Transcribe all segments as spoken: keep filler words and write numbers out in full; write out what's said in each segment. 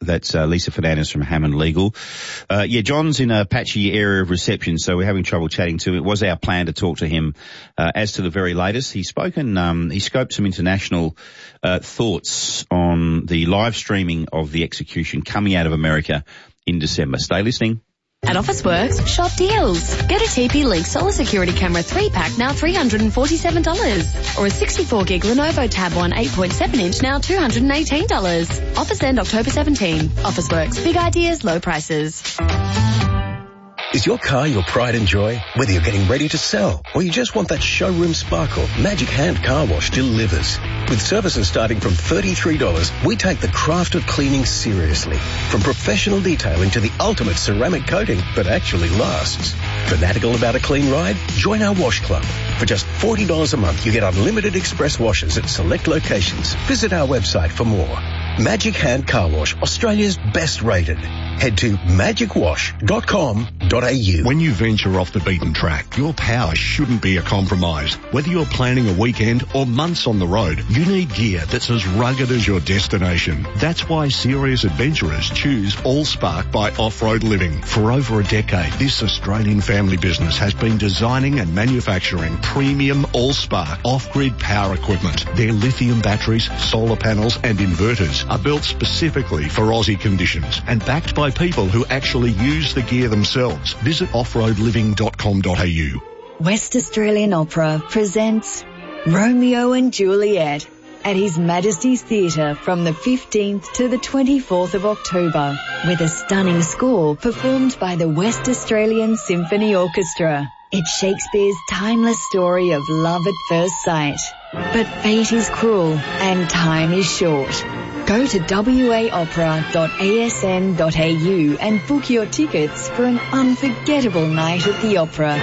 That's uh, Lisa Fernandez from Hammond Legal. Uh, yeah, John's in a patchy area of reception, so we're having trouble chatting to him. It was our plan to talk to him uh, as to the very latest. He's spoken, um, he scoped some international uh, thoughts on the live streaming of the execution coming out of America in December. Stay listening. At Officeworks, shop deals. Get a T P Link Solar Security Camera three pack now three hundred forty-seven dollars. Or a sixty-four gig Lenovo Tab one eight point seven inch now two hundred eighteen dollars. Offers end October seventeenth. Officeworks. Big ideas, low prices. Is your car your pride and joy? Whether you're getting ready to sell or you just want that showroom sparkle, Magic Hand Car Wash delivers. With services starting from thirty-three dollars, we take the craft of cleaning seriously. From professional detailing to the ultimate ceramic coating that actually lasts. Fanatical about a clean ride? Join our wash club. For just forty dollars a month, you get unlimited express washes at select locations. Visit our website for more. Magic Hand Car Wash, Australia's best rated. Head to magic wash dot com dot a u. When you venture off the beaten track, your power shouldn't be a compromise. Whether you're planning a weekend or months on the road, you need gear that's as rugged as your destination. That's why serious adventurers choose Allspark by Off-Road Living. For over a decade, this Australian family business has been designing and manufacturing premium Allspark off-grid power equipment. Their lithium batteries, solar panels and inverters are built specifically for Aussie conditions and backed by people who actually use the gear themselves. Visit off road living dot com dot a u. West Australian Opera presents Romeo and Juliet at His Majesty's Theatre from the fifteenth to the twenty-fourth of October, with a stunning score performed by the West Australian Symphony Orchestra. It's Shakespeare's timeless story of love at first sight. But fate is cruel and time is short. Go to w a opera dot a s n dot a u and book your tickets for an unforgettable night at the opera.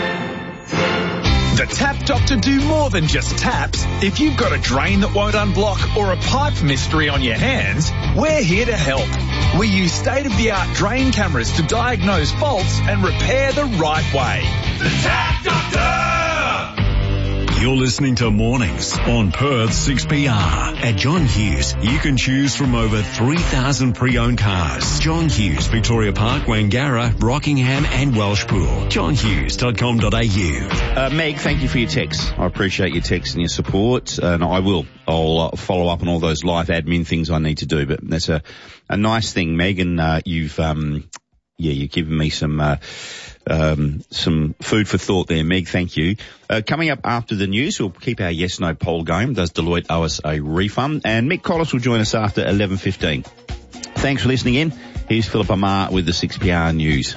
The Tap Doctor do more than just taps. If you've got a drain that won't unblock or a pipe mystery on your hands, we're here to help. We use state-of-the-art drain cameras to diagnose faults and repair the right way. The Tap Doctor! You're listening to Mornings on Perth six P R. At John Hughes, you can choose from over three thousand pre-owned cars. John Hughes, Victoria Park, Wangara, Rockingham and Welshpool. john hughes dot com dot a u. Uh, Meg, thank you for your text. I appreciate your text and your support, and I will. I'll uh, follow up on all those live admin things I need to do, but that's a, a nice thing, Meg, and uh, you've, um, yeah, you've given me some, uh, Um, some food for thought there, Meg. Thank you. Uh, coming up after the news, we'll keep our yes-no poll going. Does Deloitte owe us a refund? And Mick Collis will join us after eleven fifteen. Thanks for listening in. Here's Philip Amar with the six P R News.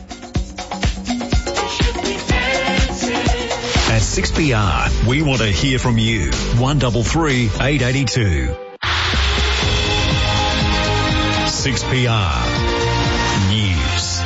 At six P R, we want to hear from you. one three three, eight eight two. six P R News.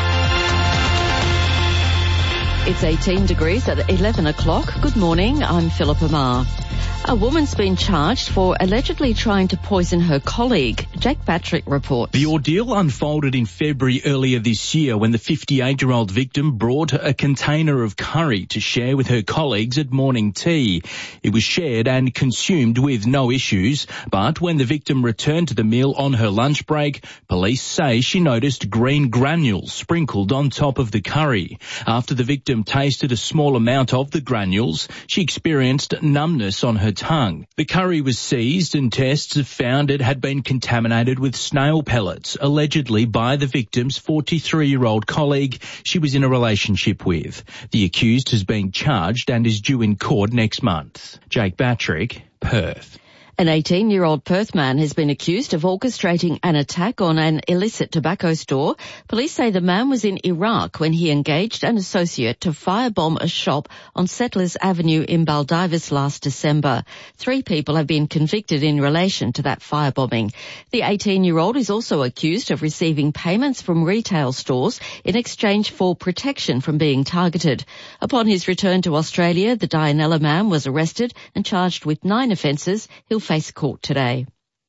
It's eighteen degrees at eleven o'clock. Good morning, I'm Philippa Marr. A woman's been charged for allegedly trying to poison her colleague. Jack Patrick reports. The ordeal unfolded in February earlier this year when the fifty-eight-year-old victim brought a container of curry to share with her colleagues at morning tea. It was shared and consumed with no issues, but when the victim returned to the meal on her lunch break, police say she noticed green granules sprinkled on top of the curry. After the victim tasted a small amount of the granules, she experienced numbness on her tongue. The curry was seized and tests have found it had been contaminated with snail pellets, allegedly by the victim's forty-three-year-old colleague she was in a relationship with. The accused has been charged and is due in court next month. Jake Patrick, Perth. An eighteen-year-old Perth man has been accused of orchestrating an attack on an illicit tobacco store. Police say the man was in Iraq when he engaged an associate to firebomb a shop on Settlers Avenue in Baldivis last December. Three people have been convicted in relation to that firebombing. The eighteen-year-old is also accused of receiving payments from retail stores in exchange for protection from being targeted. Upon his return to Australia, the Dianella man was arrested and charged with nine offences. He'll face court today.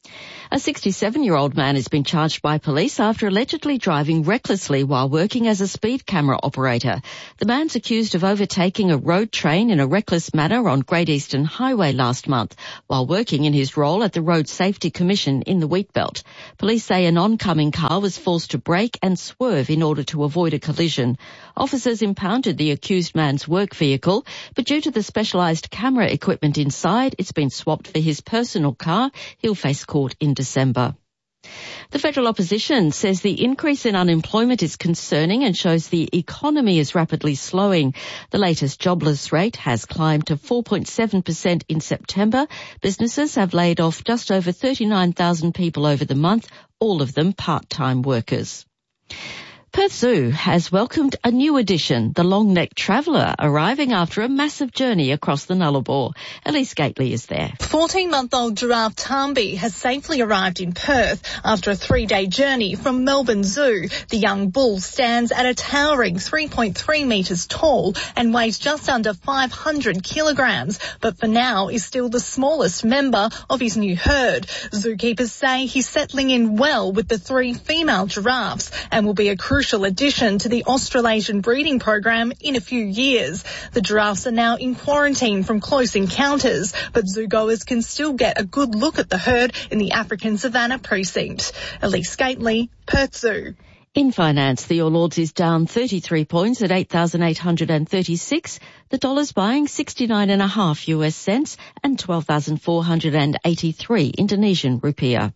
A sixty-seven-year-old man has been charged by police after allegedly driving recklessly while working as a speed camera operator. The man's accused of overtaking a road train in a reckless manner on Great Eastern Highway last month while working in his role at the Road Safety Commission in the Wheatbelt. Police say an oncoming car was forced to brake and swerve in order to avoid a collision. Officers impounded the accused man's work vehicle, but due to the specialised camera equipment inside, it's been swapped for his personal car. He'll face court in December. The federal opposition says the increase in unemployment is concerning and shows the economy is rapidly slowing. The latest jobless rate has climbed to four point seven percent in September. Businesses have laid off just over thirty-nine thousand people over the month, all of them part-time workers. Perth Zoo has welcomed a new addition, the long-necked traveller, arriving after a massive journey across the Nullarbor. Elise Gately is there. fourteen-month-old giraffe Tambi has safely arrived in Perth after a three-day journey from Melbourne Zoo. The young bull stands at a towering three point three metres tall and weighs just under five hundred kilograms, but for now is still the smallest member of his new herd. Zookeepers say he's settling in well with the three female giraffes and will be a crucial crucial addition to the Australasian breeding program in a few years. The giraffes are now in quarantine from close encounters, but zoogoers can still get a good look at the herd in the African Savannah precinct. Elise Gately, Perth Zoo. In finance, the All Ords is down thirty-three points at eight thousand eight hundred thirty-six. The dollar's buying sixty-nine and a half US cents and twelve thousand four hundred eighty-three Indonesian rupiah.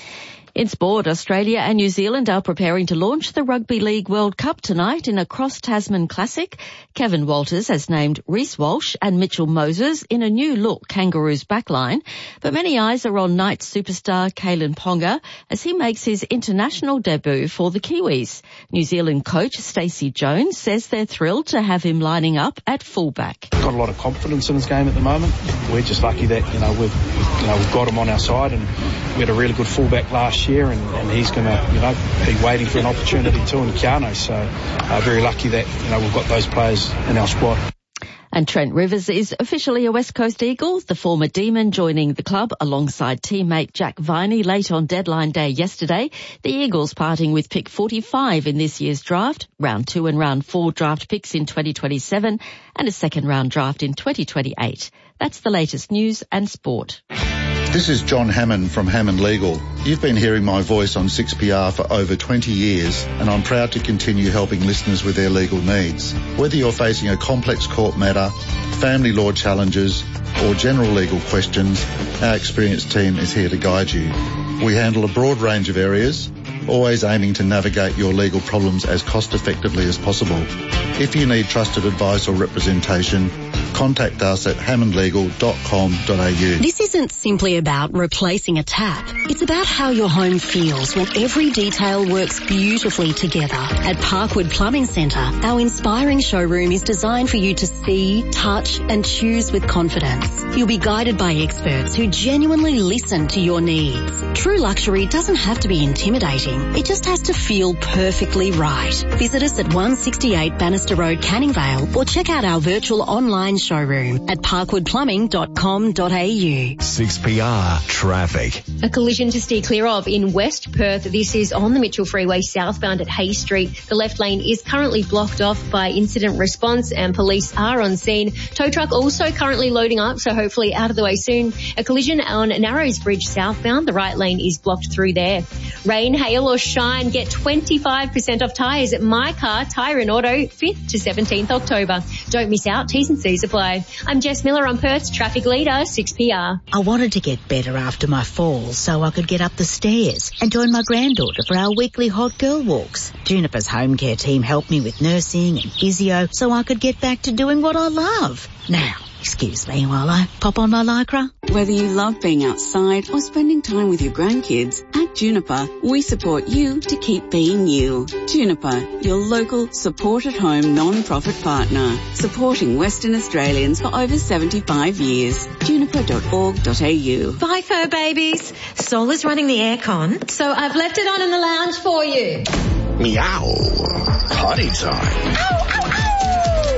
In sport, Australia and New Zealand are preparing to launch the Rugby League World Cup tonight in a cross-Tasman classic. Kevin Walters has named Reece Walsh and Mitchell Moses in a new-look Kangaroos backline, but many eyes are on Knights superstar Kalen Ponga as he makes his international debut for the Kiwis. New Zealand coach Stacey Jones says they're thrilled to have him lining up at fullback. Got a lot of confidence in his game at the moment. We're just lucky that, you know, we've, you know, we've got him on our side, and we had a really good fullback last year, and, and he's going to, you know, be waiting for an opportunity too in Keano. So uh, very lucky that, you know, we've got those players in our squad. And Trent Rivers is officially a West Coast Eagle, the former Demon joining the club alongside teammate Jack Viney late on deadline day yesterday. The Eagles parting with pick forty-five in this year's draft, round two and round four draft picks in twenty twenty-seven and a second round draft in twenty twenty-eight. That's the latest news and sport. This is John Hammond from Hammond Legal. You've been hearing my voice on six P R for over twenty years, and I'm proud to continue helping listeners with their legal needs. Whether you're facing a complex court matter, family law challenges, or general legal questions, our experienced team is here to guide you. We handle a broad range of areas, always aiming to navigate your legal problems as cost effectively as possible. If you need trusted advice or representation, contact us at hammond legal dot com dot a u. This isn't simply about replacing a tap. It's about how your home feels when every detail works beautifully together. At Parkwood Plumbing Centre, our inspiring showroom is designed for you to see, touch and choose with confidence. You'll be guided by experts who genuinely listen to your needs. True luxury doesn't have to be intimidating. It just has to feel perfectly right. Visit us at one sixty-eight Bannister Road, Canning Vale, or check out our virtual online showroom at parkwood plumbing dot com dot a u. six P R Traffic. A collision to steer clear of in West Perth. This is on the Mitchell Freeway southbound at Hay Street. The left lane is currently blocked off by incident response and police are on scene. Tow truck also currently loading up, so hopefully out of the way soon. A collision on Narrows Bridge southbound. The right lane is blocked through there. Rain, hail or shine, get twenty-five percent off tyres at My Car Tyre and Auto, fifth to seventeenth October. Don't miss out, T's and C's apply. I'm Jess Miller on Perth's Traffic Leader, six P R. I wanted to get better after my fall so I could get up the stairs and join my granddaughter for our weekly hot girl walks. Juniper's home care team helped me with nursing and physio so I could get back to doing what I love. Now, excuse me while I pop on my Lycra. Whether you love being outside or spending time with your grandkids, at Juniper, we support you to keep being you. Juniper, your local support-at-home non-profit partner, supporting Western Australians for over seventy-five years. juniper dot org dot a u. Bye, fur babies. Sol is running the aircon, so I've left it on in the lounge for you. Meow. Potty time. Ow, ow, ow! Bust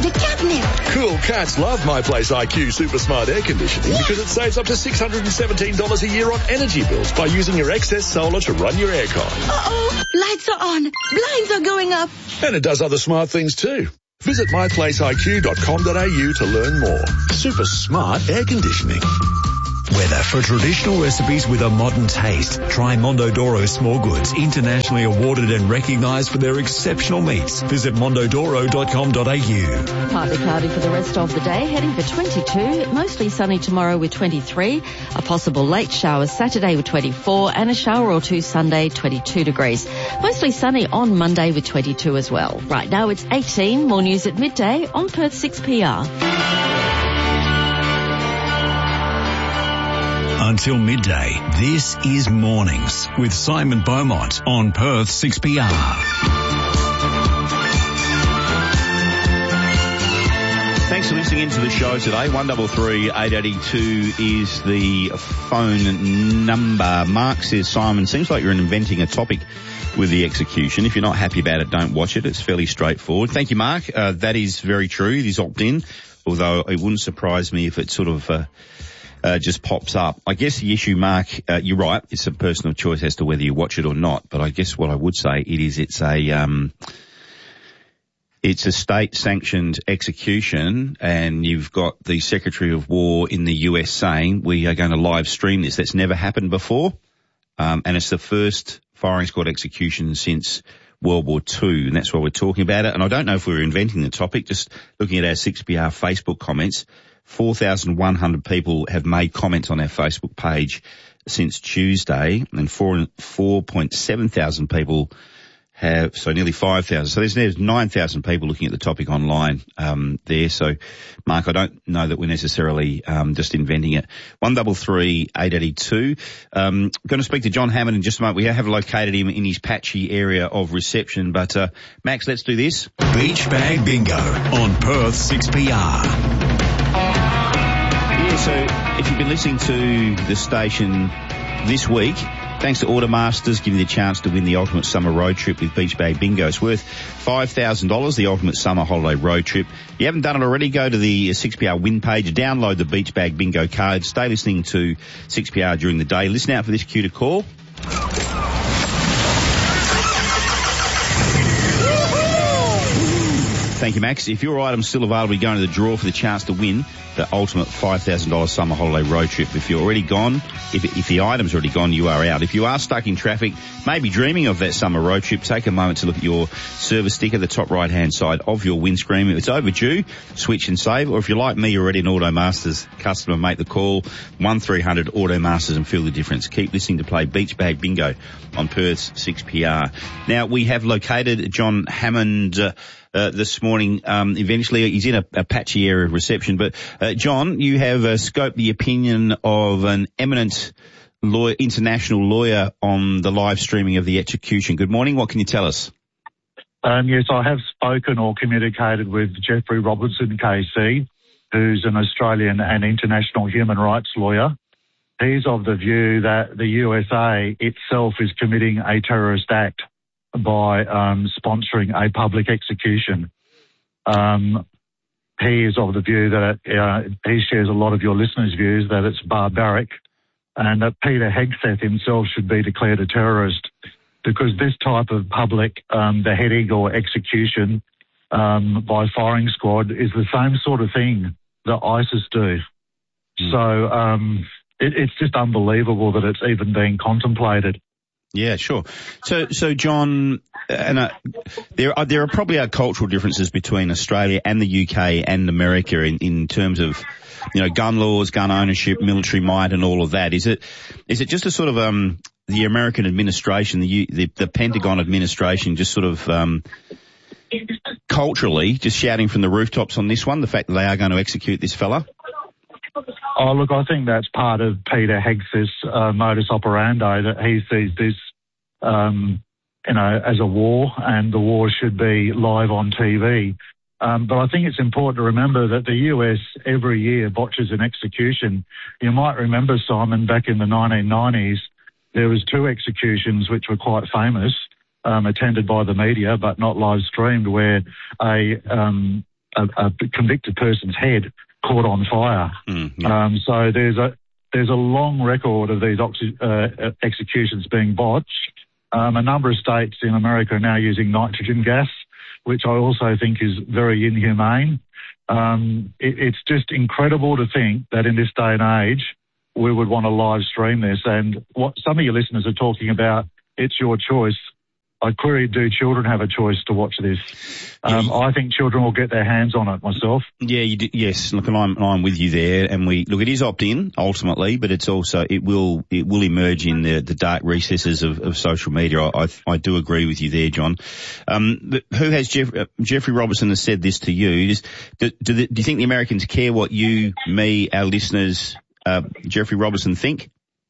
the catnip. Cool cats love My Place I Q Super Smart Air Conditioning because it saves up to six hundred seventeen dollars a year on energy bills by using your excess solar to run your aircon. Uh-oh, lights are on, blinds are going up. And it does other smart things too. Visit my place I Q dot com dot a u to learn more. Super smart air conditioning. Whether for traditional recipes with a modern taste, try Mondodoro Small Goods, internationally awarded and recognised for their exceptional meats. Visit mondodoro dot com dot a u. Partly cloudy for the rest of the day, heading for twenty-two, mostly sunny tomorrow with twenty-three, a possible late shower Saturday with twenty-four, and a shower or two Sunday, twenty-two degrees. Mostly sunny on Monday with twenty-two as well. Right now it's eighteen, more news at midday on Perth six P R. Until midday, this is Mornings with Simon Beaumont on Perth six P R. Thanks for listening into the show today. one double three eight eight two is the phone number. Mark says, Simon, seems like you're inventing a topic with the execution. If you're not happy about it, don't watch it. It's fairly straightforward. Thank you, Mark. Uh, that is very true. It is opt-in, although it wouldn't surprise me if it sort of uh, uh, just pops up. I guess the issue, Mark, uh, you're right. It's a personal choice as to whether you watch it or not. But I guess what I would say it is it's a um, it's a state-sanctioned execution, and you've got the Secretary of War in the U S saying we are going to live stream this. That's never happened before, um, and it's the first firing squad execution since World War Two, and that's why we're talking about it. And I don't know if we were inventing the topic, just looking at our six P R Facebook comments, four thousand one hundred people have made comments on our Facebook page since Tuesday, and four, four point seven thousand people have, so nearly five thousand. So there's, there's nine thousand people looking at the topic online um, there. So, Mark, I don't know that we're necessarily um, just inventing it. one double three eight eight two. Um, I'm going to speak to John Hammond in just a moment. We have located him in his patchy area of reception. But, uh, Max, let's do this. Beach Bag Bingo on Perth six P R. Yeah, so if you've been listening to the station this week, thanks to Automasters, giving you the chance to win the ultimate summer road trip with Beach Bag Bingo. It's worth five thousand dollars, the ultimate summer holiday road trip. If you haven't done it already, go to the six P R win page, download the Beach Bag Bingo card, stay listening to six P R during the day. Listen out for this cue to call. Thank you, Max. If your item's still available, you're going to the draw for the chance to win the ultimate five thousand dollars summer holiday road trip. If you're already gone, if, if the item's already gone, you are out. If you are stuck in traffic, maybe dreaming of that summer road trip, take a moment to look at your service sticker, the top right-hand side of your windscreen. If it's overdue, switch and save. Or if you're like me, you're already an Automasters customer, make the call, one three hundred Automasters, and feel the difference. Keep listening to play Beach Bag Bingo on Perth's six P R. Now, we have located John Hammond uh, Uh, this morning. Um, eventually, he's in a, a patchy area of reception. But, uh, John, you have uh, scoped the opinion of an eminent lawyer, international lawyer on the live streaming of the execution. Good morning. What can you tell us? Um, yes, I have spoken or communicated with Jeffrey Robertson, K C, who's an Australian and international human rights lawyer. He's of the view that the U S A itself is committing a terrorist act by um, sponsoring a public execution. Um, he is of the view that it, uh, he shares a lot of your listeners' views that it's barbaric, and that Peter Hegseth himself should be declared a terrorist, because this type of public um, beheading or execution um, by firing squad is the same sort of thing that ISIS do. Mm. So um, it, it's just unbelievable that it's even being contemplated. Yeah, sure. So, so John, and uh, there are there are probably are cultural differences between Australia and the U K and America in, in terms of, you know, gun laws, gun ownership, military might, and all of that. Is it is it just a sort of um the American administration, the U, the, the Pentagon administration, just sort of um culturally just shouting from the rooftops on this one, the fact that they are going to execute this fella? Oh, look, I think that's part of Peter Hegseth's uh, modus operandi, that he sees this, um, you know, as a war, and the war should be live on T V. Um, but I think it's important to remember that the U S every year botches an execution. You might remember, Simon, back in the nineteen nineties, there was two executions which were quite famous, um, attended by the media but not live streamed, where a um, a, a convicted person's head caught on fire. Mm, yeah. um, so there's a there's a long record of these oxy, uh, executions being botched. Um, a number of states in America are now using nitrogen gas, which I also think is very inhumane. Um, it, it's just incredible to think that in this day and age we would want to live stream this. And what some of your listeners are talking about, it's your choice. I query, do children have a choice to watch this? Um, yeah. I think children will get their hands on it myself. Yeah, you do, yes. Look, and I'm, I'm with you there. And we, look, it is opt-in ultimately, but it's also, it will, it will emerge in the, the dark recesses of, of social media. I, I, I do agree with you there, John. Um, who has Jeff, uh, Jeffrey Robertson has said this to you? Just, do, do, the, do you think the Americans care what you, me, our listeners, uh, Jeffrey Robertson think?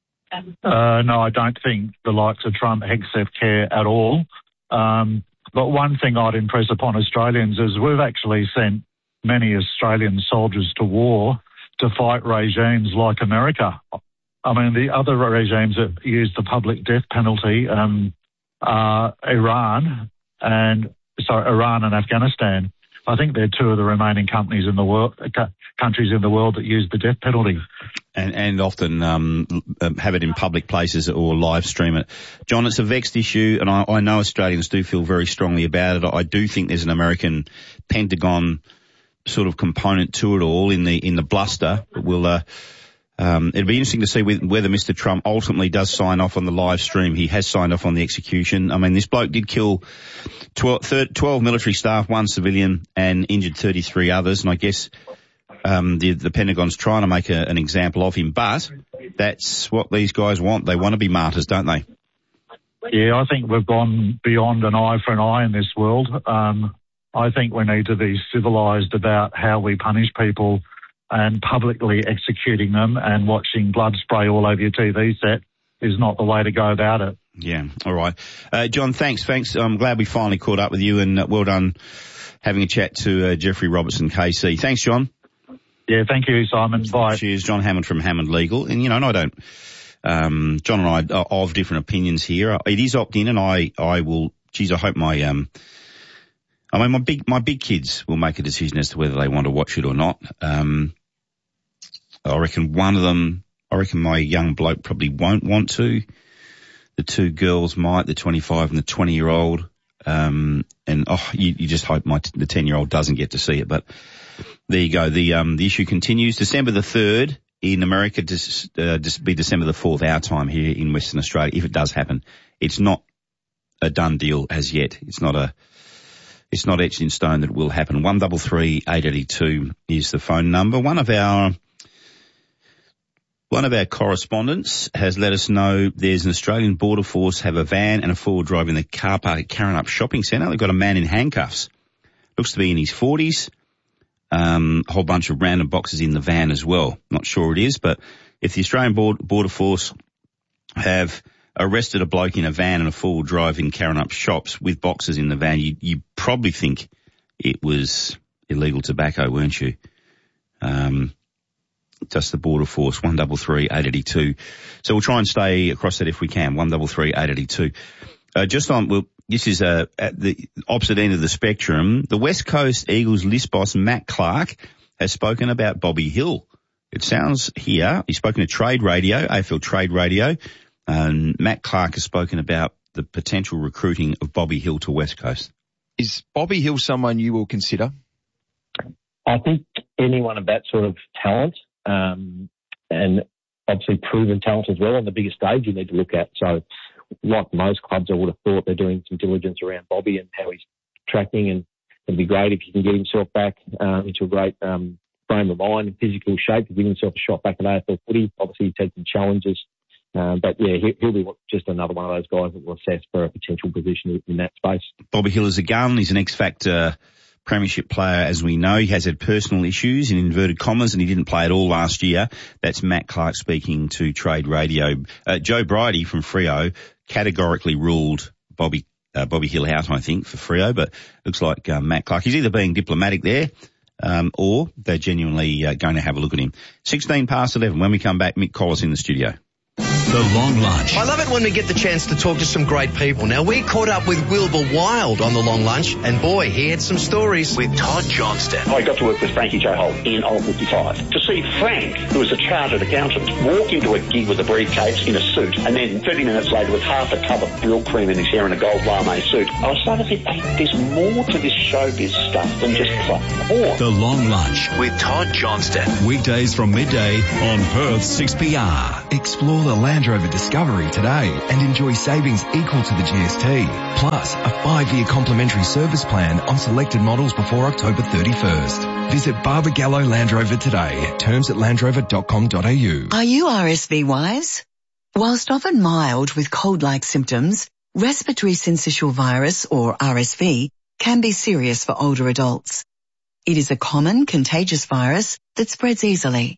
Uh, no, I don't think the likes of Trump, Hegseth care at all. Um, but one thing I'd impress upon Australians is we've actually sent many Australian soldiers to war to fight regimes like America. I mean, the other regimes that use the public death penalty um, are Iran and sorry, Iran and Afghanistan. I think they're two of the remaining companies in the world, countries in the world that use the death penalty. And, and often um, have it in public places or live stream it. John, it's a vexed issue, and I, I know Australians do feel very strongly about it. I do think there's an American Pentagon sort of component to it all in the in the bluster. We'll, uh, um, it'll be interesting to see whether Mister Trump ultimately does sign off on the live stream. He has signed off on the execution. I mean, this bloke did kill twelve, twelve military staff, one civilian, and injured thirty-three others, and I guess Um, the, the Pentagon's trying to make a, an example of him, but that's what these guys want. They want to be martyrs, don't they? Yeah, I think we've gone beyond an eye for an eye in this world. Um, I think we need to be civilised about how we punish people, and publicly executing them and watching blood spray all over your T V set is not the way to go about it. Yeah, all right. Uh, John, thanks, thanks. I'm glad we finally caught up with you, and uh, well done having a chat to uh, Jeffrey Robertson, K C. Thanks, John. Yeah, thank you, Simon. Bye. Cheers, John Hammond from Hammond Legal. And, you know, and I don't, um, John and I are of different opinions here. It is opt-in, and I, I will, geez, I hope my, um, I mean, my big, my big kids will make a decision as to whether they want to watch it or not. Um, I reckon one of them, I reckon my young bloke probably won't want to. The two girls might, the twenty-five and the twenty year old. Um, and, oh, you, you just hope my, the ten year old doesn't get to see it, but there you go. The, um, the issue continues. December the third in America, to, uh, just be December the fourth, our time here in Western Australia, if it does happen. It's not a done deal as yet. It's not a, it's not etched in stone that it will happen. One double three eight eighty two is the phone number. One of our, One of our correspondents has let us know there's an Australian Border Force have a van and a four-wheel drive in the car park at Karrinyup Shopping Centre. They've got a man in handcuffs. Looks to be in his forties. Um, a whole bunch of random boxes in the van as well. Not sure it is, but if the Australian Border Force have arrested a bloke in a van and a four-wheel drive in Karrinyup Shops with boxes in the van, you, you probably think it was illegal tobacco, weren't you? Um, just the Border Force, one double three eight eighty two. So we'll try and stay across that if we can, one double three eight eighty two. Uh, just on, well, this is uh, at the opposite end of the spectrum. The West Coast Eagles list boss Matt Clark has spoken about Bobby Hill. It sounds here, he's spoken to Trade Radio, A F L Trade Radio, and Matt Clark has spoken about the potential recruiting of Bobby Hill to West Coast. Is Bobby Hill someone you will consider? I think anyone of that sort of talent, um, and obviously proven talent as well on the bigger stage you need to look at. So like most clubs, I would have thought they're doing some diligence around Bobby and how he's tracking, and it'd be great if he can get himself back um, into a great um, frame of mind and physical shape to give himself a shot back at A F L footy. Obviously, he's had some challenges, um, but yeah, he, he'll be just another one of those guys that will assess for a potential position in that space. Bobby Hill is a gun. He's an X-Factor premiership player, as we know. He has had personal issues in inverted commas, and he didn't play at all last year. That's Matt Clark speaking to Trade Radio. Uh, Joe Bridie from Freo categorically ruled Bobby uh, Bobby Hill out, I think, for Freo, but looks like uh, Matt Clark, he's either being diplomatic there, um, or they're genuinely uh, going to have a look at him. sixteen past eleven. When we come back, Mick Collis in the studio. The Long Lunch. I love it when we get the chance to talk to some great people. Now, we caught up with Wilbur Wild on The Long Lunch, and boy, he had some stories. With Todd Johnston. I got to work with Frankie J. Holt in Old fifty-five. To see Frank, who was a chartered accountant, walk into a gig with a briefcase in a suit, and then thirty minutes later with half a tub of brill cream in his hair and a gold lame suit, I was starting to think, hey, there's more to this showbiz stuff than just club porn. The Long Lunch. With Todd Johnston. Weekdays from midday on Perth six P R. Explore the Land Rover Discovery today and enjoy savings equal to the G S T. Plus, a five-year complimentary service plan on selected models before October thirty-first. Visit Barbagallo Land Rover today. Terms at land rover dot com dot a u. Are you R S V wise? Whilst often mild with cold-like symptoms, respiratory syncytial virus, or R S V, can be serious for older adults. It is a common contagious virus that spreads easily.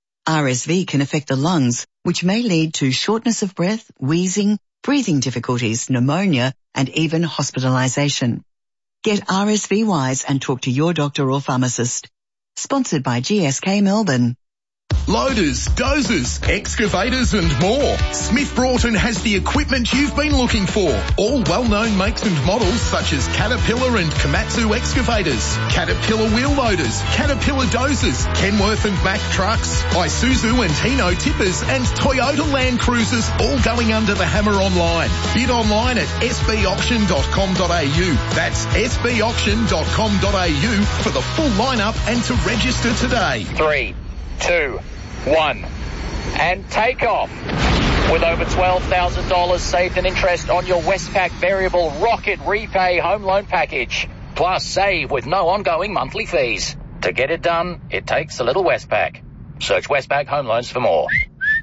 R S V can affect the lungs, which may lead to shortness of breath, wheezing, breathing difficulties, pneumonia, and even hospitalization. Get R S V wise and talk to your doctor or pharmacist. Sponsored by G S K Melbourne. Loaders, dozers, excavators and more. Smith Broughton has the equipment you've been looking for. All well-known makes and models such as Caterpillar and Komatsu excavators, Caterpillar wheel loaders, Caterpillar dozers, Kenworth and Mack trucks, Isuzu and Hino tippers and Toyota Land Cruisers, all going under the hammer online. Bid online at s b auction dot com dot a u. That's s b auction dot com dot a u for the full lineup and to register today. Three. Two, one, and take off. With over twelve thousand dollars saved in interest on your Westpac Variable Rocket Repay Home Loan Package. Plus save with no ongoing monthly fees. To get it done, it takes a little Westpac. Search Westpac Home Loans for more.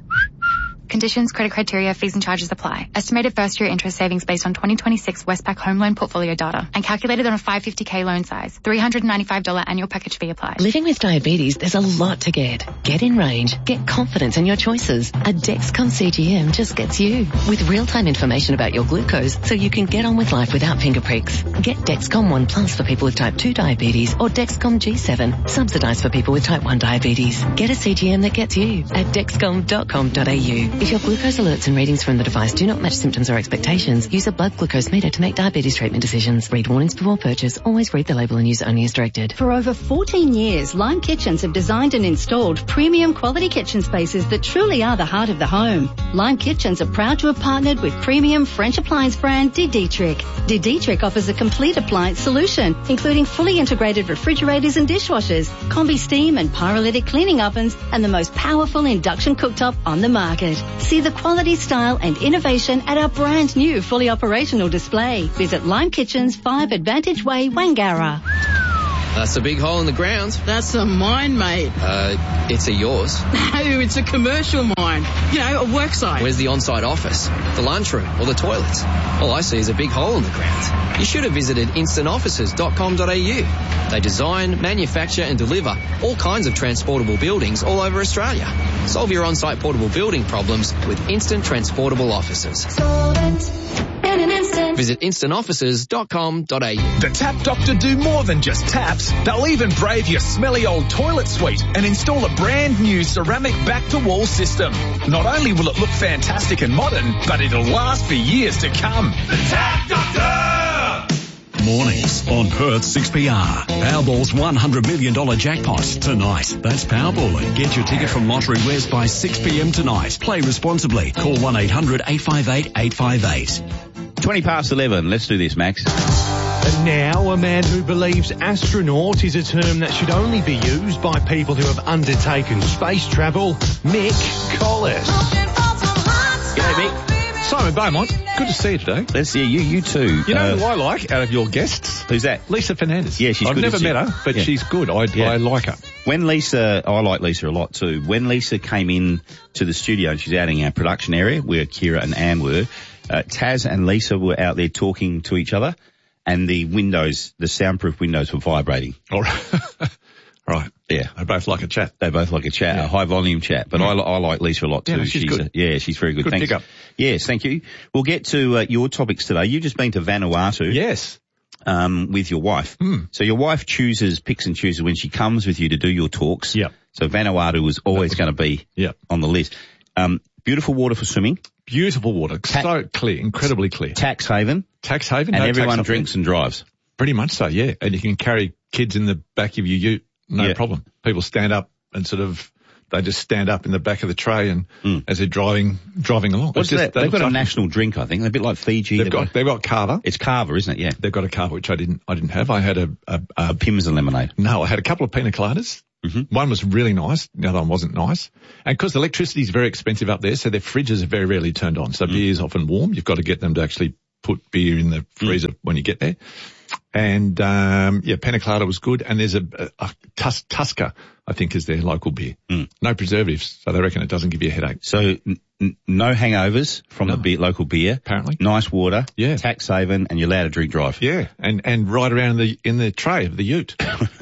Conditions, credit criteria, fees and charges apply. Estimated first year interest savings based on twenty twenty-six Westpac home loan portfolio data and calculated on a five hundred fifty thousand loan size. three hundred ninety-five dollars annual package fee applies. Living with diabetes, there's a lot to get. Get in range. Get confidence in your choices. A Dexcom C G M just gets you. With real-time information about your glucose so you can get on with life without finger pricks. Get Dexcom one Plus for people with type two diabetes or Dexcom G seven, subsidized for people with type one diabetes. Get a C G M that gets you at dexcom dot com dot a u. If your glucose alerts and readings from the device do not match symptoms or expectations, use a blood glucose meter to make diabetes treatment decisions. Read warnings before purchase. Always read the label and use only as directed. For over fourteen years, Lime Kitchens have designed and installed premium quality kitchen spaces that truly are the heart of the home. Lime Kitchens are proud to have partnered with premium French appliance brand De Dietrich. De Dietrich offers a complete appliance solution, including fully integrated refrigerators and dishwashers, combi steam and pyrolytic cleaning ovens, and the most powerful induction cooktop on the market. See the quality, style and innovation at our brand new fully operational display. Visit Lime Kitchens, five Advantage Way, Wangara. That's a big hole in the ground. That's a mine, mate. Uh, it's a yours. No, it's a commercial mine. You know, a work site. Where's the on-site office, the lunchroom or the toilets? All I see is a big hole in the ground. You should have visited instant offices dot com dot a u. They design, manufacture and deliver all kinds of transportable buildings all over Australia. Solve your on-site portable building problems with Instant Transportable Offices. In an instant. Visit instant offices dot com dot a u. The Tap Doctor do more than just taps. They'll even brave your smelly old toilet suite and install a brand new ceramic back-to-wall system. Not only will it look fantastic and modern, but it'll last for years to come. The Tap Doctor! Mornings on Perth six P R. Powerball's one hundred million dollars jackpot tonight. That's Powerball. Get your ticket from Lottery West by six p m tonight. Play responsibly. Call one eight hundred eight five eight eight five eight. twenty past eleven. Let's do this, Max. And now, a man who believes astronaut is a term that should only be used by people who have undertaken space travel, Mick Collis. G'day, Mick. Simon Beaumont, good to see you today. Let's see you, you too. You know uh, who I like out of your guests? Who's that? Lisa Fernandez. Yeah, she's I've good. I've never met her, but yeah. she's good. I, yeah. I like her. When Lisa, I like Lisa a lot too. When Lisa came in to the studio, and she's out in our production area where Kira and Anne were, uh, Taz and Lisa were out there talking to each other, and the windows, the soundproof windows were vibrating. All right. Right. Yeah. They both like a chat. They both like a chat, yeah. a high volume chat. But mm. I, I like Lisa a lot too. Yeah, she's, she's good. A, yeah, she's very good. Good Thanks. pick up. Yes, thank you. We'll get to uh, your topics today. You've just been to Vanuatu. Yes. Um, with your wife. Mm. So your wife chooses, picks and chooses when she comes with you to do your talks. Yeah. So Vanuatu was always going to be yep. on the list. Um, beautiful water for swimming. Beautiful water. Ta- so clear, incredibly clear. Tax haven. Tax haven. And no everyone tax drinks and drives. Pretty much so, yeah. And you can carry kids in the back of your ute, no Yeah. problem. People stand up and sort of, they just stand up in the back of the tray and Mm. as they're driving, driving along. What's It's just- that? They've got a like- national drink, I think. They're a bit like Fiji. They've got, they've got Carver. It's Carver, isn't it? Yeah. They've got a Carver, which I didn't, I didn't have. I had a, a, a A Pimm's and lemonade. no, I had a couple of pina coladas. Mm-hmm. One was really nice. The other one wasn't nice. And because electricity is very expensive up there, so their fridges are very rarely turned on. So Mm. beer is often warm. You've got to get them to actually put beer in the freezer when you get there. And, um, yeah, pina colada was good. And there's a, a, a Tus- Tusker, I think, is their local beer. Mm. No preservatives. So they reckon it doesn't give you a headache. So n- n- no hangovers from No. the beer, local beer. Apparently. Nice water. Yeah. Tax haven, and you're allowed to drink drive. Yeah. And, and right around the, in the tray of the ute.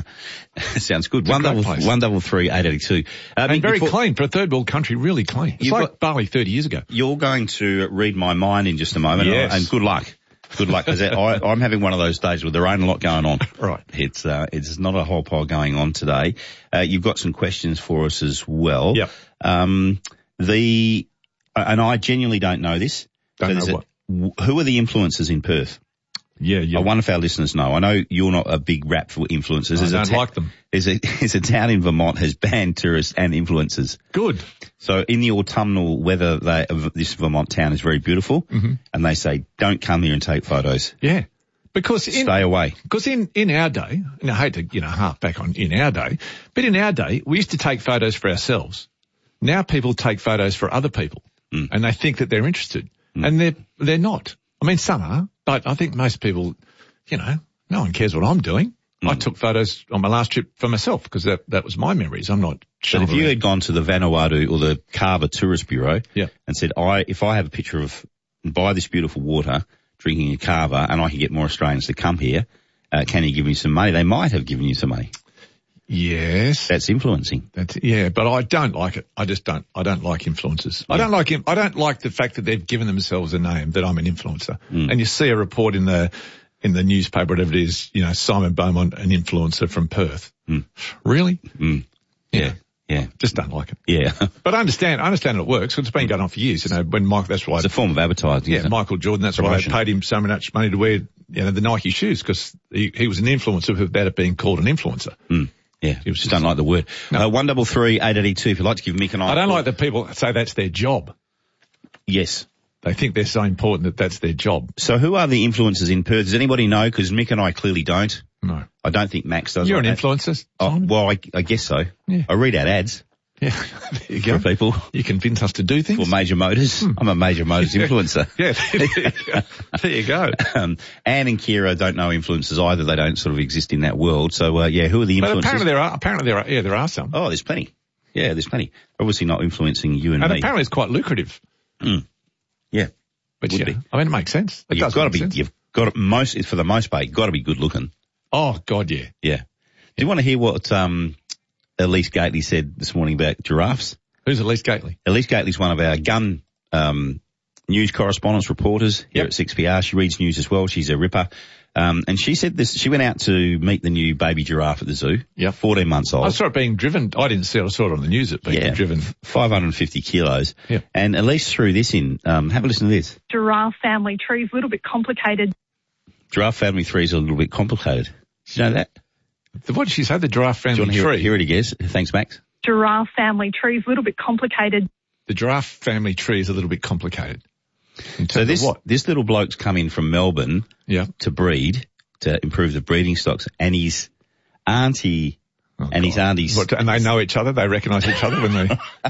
Sounds good. It's a One great double, place. one double three, eight eighty-two. Um, And very before- clean for a third world country, really clean. It's You've like got- Bali thirty years ago. You're going to read my mind in just a moment. Yes. And good luck. Good luck, because I'm having one of those days where there ain't a lot going on. Right. It's, uh, it's not a whole pile going on today. Uh, you've got some questions for us as well. Yep. Um, the, and I genuinely don't know this. Don't there's know a- Who are the influencers in Perth? Yeah, yeah. I wonder if our listeners know. I know you're not a big rap for influencers. I There's a don't ta- like them. There's a, there's a town in Vermont has banned tourists and influencers. Good. So in the autumnal weather, they, of this Vermont town is very beautiful, Mm-hmm. and they say, don't come here and take photos. Yeah. Because in, Stay away. Because in, in our day, and I hate to, you know, harp back on in our day, but in our day, we used to take photos for ourselves. Now people take photos for other people, Mm. and they think that they're interested, Mm. and they're, they're not. I mean, some are, but I think most people, you know, no one cares what I'm doing. Mm. I took photos on my last trip for myself because that, that was my memories. I'm not But showing if you around. had gone to the Vanuatu or the Carver Tourist Bureau Yeah. and said, I, if I have a picture of, buy this beautiful water, drinking a Carver, and I can get more Australians to come here, uh, can you give me some money? They might have given you some money. Yes. That's influencing. That's, yeah, but I don't like it. I just don't. I don't like influencers. I Yeah. don't like him. I don't like the fact that they've given themselves a name that I'm an influencer. Mm. And you see a report in the in the newspaper, whatever it is, you know, Simon Beaumont, an influencer from Perth. Mm. Really? Mm. Yeah. Yeah. Just don't like it. Yeah. But I understand. I understand it works. It's been going on for years. You know, when Mike, that's why. It's a form of advertising. Yeah, isn't it? Michael Jordan. That's why Promotion. they paid him so much money to wear, you know, the Nike shoes because he, he was an influencer without it being called an influencer. Mm. Yeah, you just don't like the word. No. Uh, one double three eight eighty two. If you'd like to give Mick and I, I don't like that people say that's their job. Yes. They think they're so important that that's their job. So who are the influencers in Perth? Does anybody know? Because Mick and I clearly don't. No. I don't think Max does. You're an like that. influencer. Oh, Simon? well, I, I guess so. Yeah. I read out ads Yeah, there you go. for people You convince us to do things. for Major Motors. I'm a Major Motors influencer. Yeah, there you go. There you go. Um, Anne and Kira don't know influencers either. They don't sort of exist in that world. So, uh, yeah, who are the But influencers? apparently there are. Apparently there are. Yeah, there are some. Oh, there's plenty. Yeah, there's plenty. Obviously not influencing you and, and me. apparently it's quite lucrative. Mm. Yeah. But Would yeah, be. I mean, it makes sense. It You've does got to make be, sense. you've got to, most, for the most part, you've got to be good looking. Oh God, yeah. Yeah. Do you want to hear what, um, Elise Gately said this morning about giraffes? Who's Elise Gately? Elise Gately's one of our gun, um, news correspondents, reporters here Yep. at six P R. She reads news as well. She's a ripper. Um, and she said this, she went out to meet the new baby giraffe at the zoo. Yeah. fourteen months old. I saw it being driven. I didn't see it. I saw it on the news. It being Yeah. driven. five hundred fifty kilos. Yeah. And Elise threw this in. Um, have a listen to this. Giraffe family tree is a little bit complicated. Giraffe family three is a little bit complicated. Did you know that? What did she say? The giraffe Do you family want to hear, tree. hear it again? Thanks, Max. Giraffe family tree is a little bit complicated. The giraffe family tree is a little bit complicated. In terms So of this, what? this little bloke's come in from Melbourne Yeah. to breed, to improve the breeding stocks, and his auntie, Oh, and his God. auntie's. What, and they know each other. They recognise each other when they.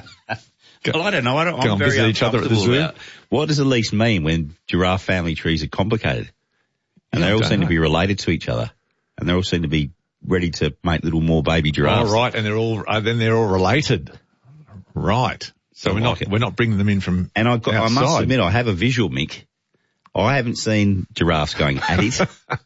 Well, I don't know. I don't, Go I'm and very visit each other at the uncomfortable zoo. about what does Elise mean when giraffe family trees are complicated, and Yeah, they I all don't seem know. to be related to each other, and they all seem to be ready to make little more baby giraffes. Oh, right, and they're all uh, then they're all related. Right. So I we're like not it. we're not bringing them in from And I've got, I must outside. admit, I have a visual, Mick. I haven't seen giraffes going at it.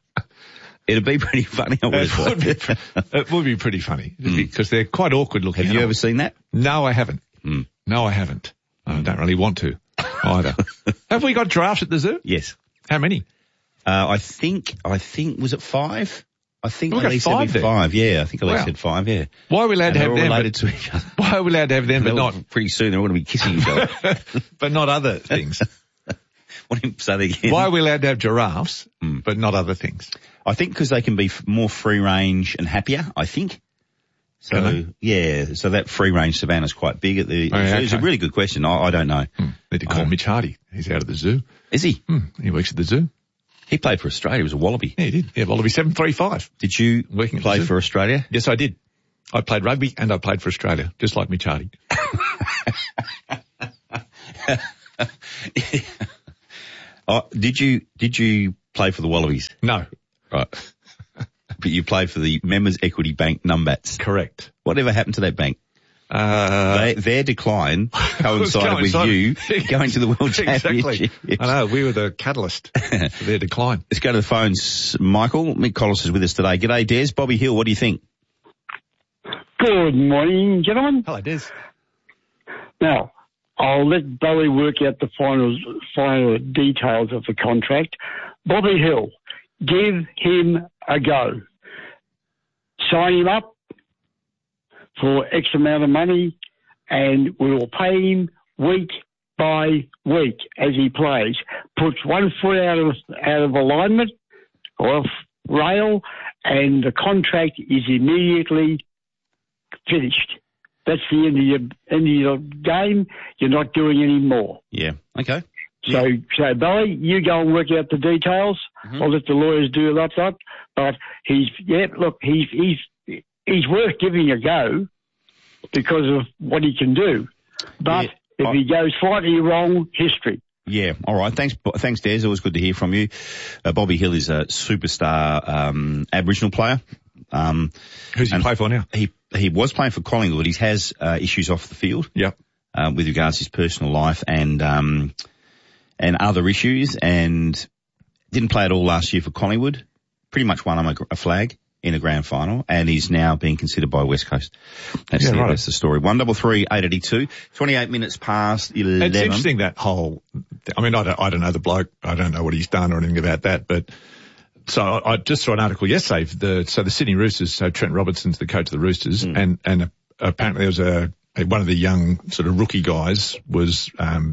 It'd be pretty funny. I would It have would, be, thought. it would be pretty funny because they're quite awkward looking. Have you ever animals. seen that? No, I haven't. Mm. No, I haven't. I don't really want to either. Have we got giraffes at the zoo? Yes. How many? Uh, I think, I think, was it five? I think Look at Elise said five there. five, yeah. I think Elise Wow. said five, yeah. Why are we allowed And to have they're all them? related But, to each other. why are we allowed to have them, but They're all- not, Pretty soon they're all going to be kissing each other. but not other things? What do you say that again? Why are we allowed to have giraffes, Mm. but not other things? I think because they can be f- more free range and happier, I think. So, Can yeah, so that free range savannah is quite big at the, Oh, yeah, it's a okay. really good question. I, I don't know. Hmm. Need to call Uh, Mitch Hardy. He's out at the zoo. Is he? Hmm. He works at the zoo. He played for Australia. He was a Wallaby. Yeah, he did. Yeah, Wallaby seven three five. Did you Working at play the zoo. for Australia? Yes, I did. I played rugby and I played for Australia, just like Mitch Hardy. Oh, did you, did you play for the Wallabies? No. Right. But you played for the Members Equity Bank Numbats. Correct. Whatever happened to that bank? Uh, They, their decline coincided with coincided. you going to the World Exactly. Championship. I know, we were the catalyst for their decline. Let's go to the phones. Michael, Mick Collis is with us today. G'day, Des. Bobby Hill, what do you think? Good morning, gentlemen. Hello, Des. Now, I'll let Bowie work out the final, final details of the contract. Bobby Hill, give him a go. Sign him up for X amount of money and we will pay him week by week as he plays. Puts one foot out of, out of alignment or off rail and the contract is immediately finished. That's the end of your end of your game. You're not doing any more. Yeah. Okay. So, so Bowie, you go and work out the details. Mm-hmm. I'll let the lawyers do that lot. But he's, yeah, look, he's he's he's worth giving a go because of what he can do. But Yeah. if I- he goes slightly wrong, history. Yeah. All right. Thanks. Bo- Thanks, Des. Always good to hear from you. Uh, Bobby Hill is a superstar, um, Aboriginal player. Um, Who's he and play for now? He, he was playing for Collingwood. He has, uh, issues off the field. Yep. Uh, with regards to his personal life and, um, and other issues, and didn't play at all last year for Collingwood. Pretty much won him a, a flag in a grand final, and he's now being considered by West Coast. That's, Yeah, the, right. that's the story. One double three eight eighty two. Twenty-eight minutes past eleven. It's interesting that whole, I mean, I don't, I don't know the bloke. I don't know what he's done or anything about that, but so I, I just saw an article yesterday. The, so the Sydney Roosters, so Trent Robertson's the coach of the Roosters, Mm. and, and apparently there was a, a, one of the young sort of rookie guys was, um,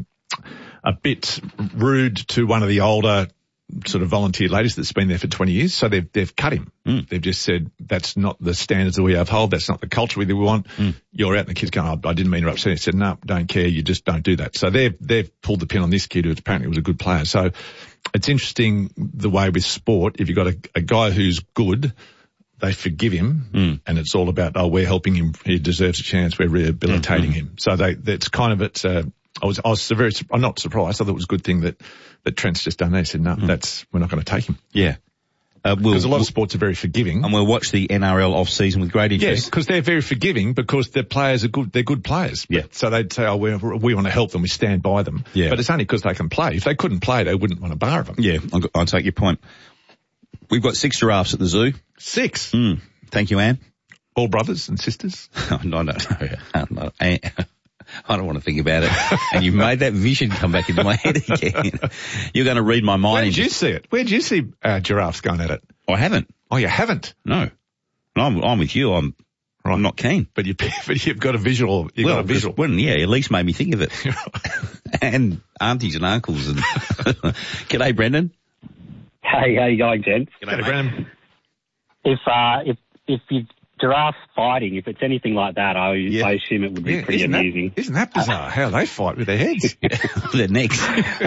a bit rude to one of the older sort of volunteer ladies that's been there for twenty years. So they've, they've cut him. Mm. They've just said, that's not the standards that we uphold. That's not the culture that we want. Mm. You're out and the kid's going, oh, I didn't mean to upset you. He said, no, don't care. You just don't do that. So they've, they've pulled the pin on this kid who apparently was a good player. So it's interesting the way with sport, if you've got a, a guy who's good, they forgive him Mm. and it's all about, oh, we're helping him. He deserves a chance. We're rehabilitating Mm-hmm. him. So they, that's kind of it. Uh, I was, I was very, I'm not surprised. I thought it was a good thing that, that Trent's just done that. He said, no, that's, we're not going to take him. Yeah. Uh, we'll, Because a lot we'll, of sports are very forgiving. and we'll watch the N R L off season with great Yes, interest. because they're very forgiving because their players are good. They're good players. Yeah. So they'd say, oh, we we want to help them. We stand by them. Yeah. But it's only because they can play. If they couldn't play, they wouldn't want to bar them. Yeah, I'll, I'll take your point. We've got six giraffes at the zoo. Six. Mm. Thank you, Anne. All brothers and sisters. I don't know. I'm not- I I don't want to think about it. And you've made that vision come back into my head again. You're going to read my mind. Where did and you just- see it? Where did you see uh, giraffes going at it? I haven't. Oh, you haven't? No. No, I'm, I'm with you. I'm, I'm not keen. But, you, but you've got a visual. You've well, got a visual. Well, yeah, at least made me think of it. And aunties and uncles. And G'day, Brendan. Hey, how you going, gents? G'day, Brendan. If uh, if if you giraffes fighting, if it's anything like that, I, I assume it would be Yeah, pretty isn't amusing. That, isn't that bizarre how they fight with their heads? Their necks.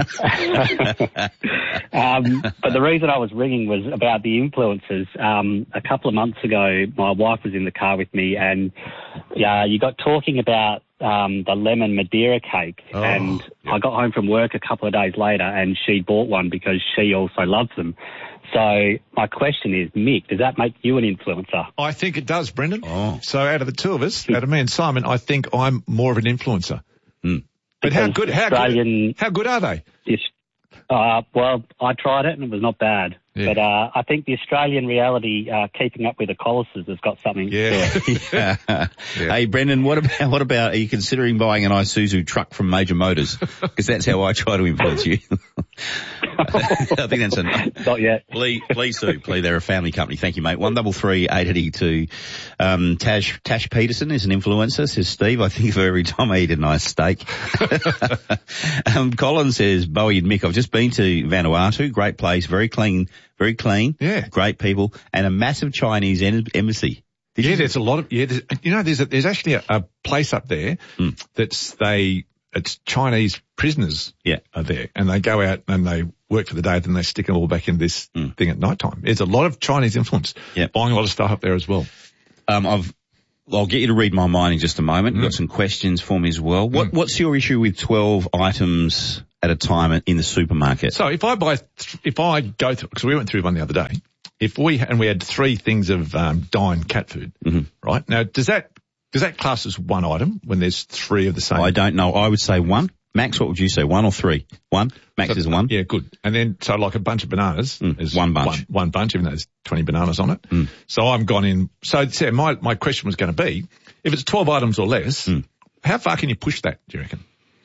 um, but the reason I was ringing was about the influences. Um, a couple of months ago, my wife was in the car with me, and uh, you got talking about um, the lemon Madeira cake, Oh, and I got home from work a couple of days later, and she bought one because she also loves them. So my question is, Mick, does that make you an influencer? I think it does, Brendan. Oh. So out of the two of us, out of me and Simon, I think I'm more of an influencer. Mm. But how Because good, how Australian- good, how good are they? Yes. Uh, well, I tried it and it was not bad. Yeah. But uh, I think the Australian reality, uh, keeping up with the Collises, has got something. Yeah. yeah. Hey, Brendan, what about, what about, are you considering buying an Isuzu truck from Major Motors? Because that's how I try to influence you. I think that's a... Not yet. Please, please do. Please, they're a family company. Thank you, mate. One double three eight eighty-two. Um, Tash, Tash Peterson is an influencer, says Steve. I think for every time I eat a nice steak. um, Colin says, Bowie and Mick, I've just been to Vanuatu. Great place. Very clean. Very clean. Yeah. Great people. And a massive Chinese em- embassy. Did yeah, you... there's a lot of, yeah, there's, you know, there's a, there's actually a, a place up there mm. that's they, it's Chinese prisoners yeah. are there, and they go out and they work for the day, then they stick them all back in this mm. thing at night time. There's a lot of Chinese influence. Yeah. Buying a lot of stuff up there as well. Um, I've, I'll get you to read my mind in just a moment. You've got some questions for me as well. What, Mm. what's your issue with twelve items at a time in the supermarket? So if I buy, th- if I go through, because we went through one the other day, if we, and we had three things of, um, Dine cat food, mm-hmm. right? Now, does that, does that class as one item when there's three of the same? I don't know. I would say one. Max, what would you say? One or three? One? Max so, is one? Yeah, good. And then, so like a bunch of bananas mm, is one bunch. One, one bunch, even though there's twenty bananas on it. Mm. So I've gone in, so, so my, my question was going to be, if it's twelve items or less, mm. how far can you push that, do you reckon?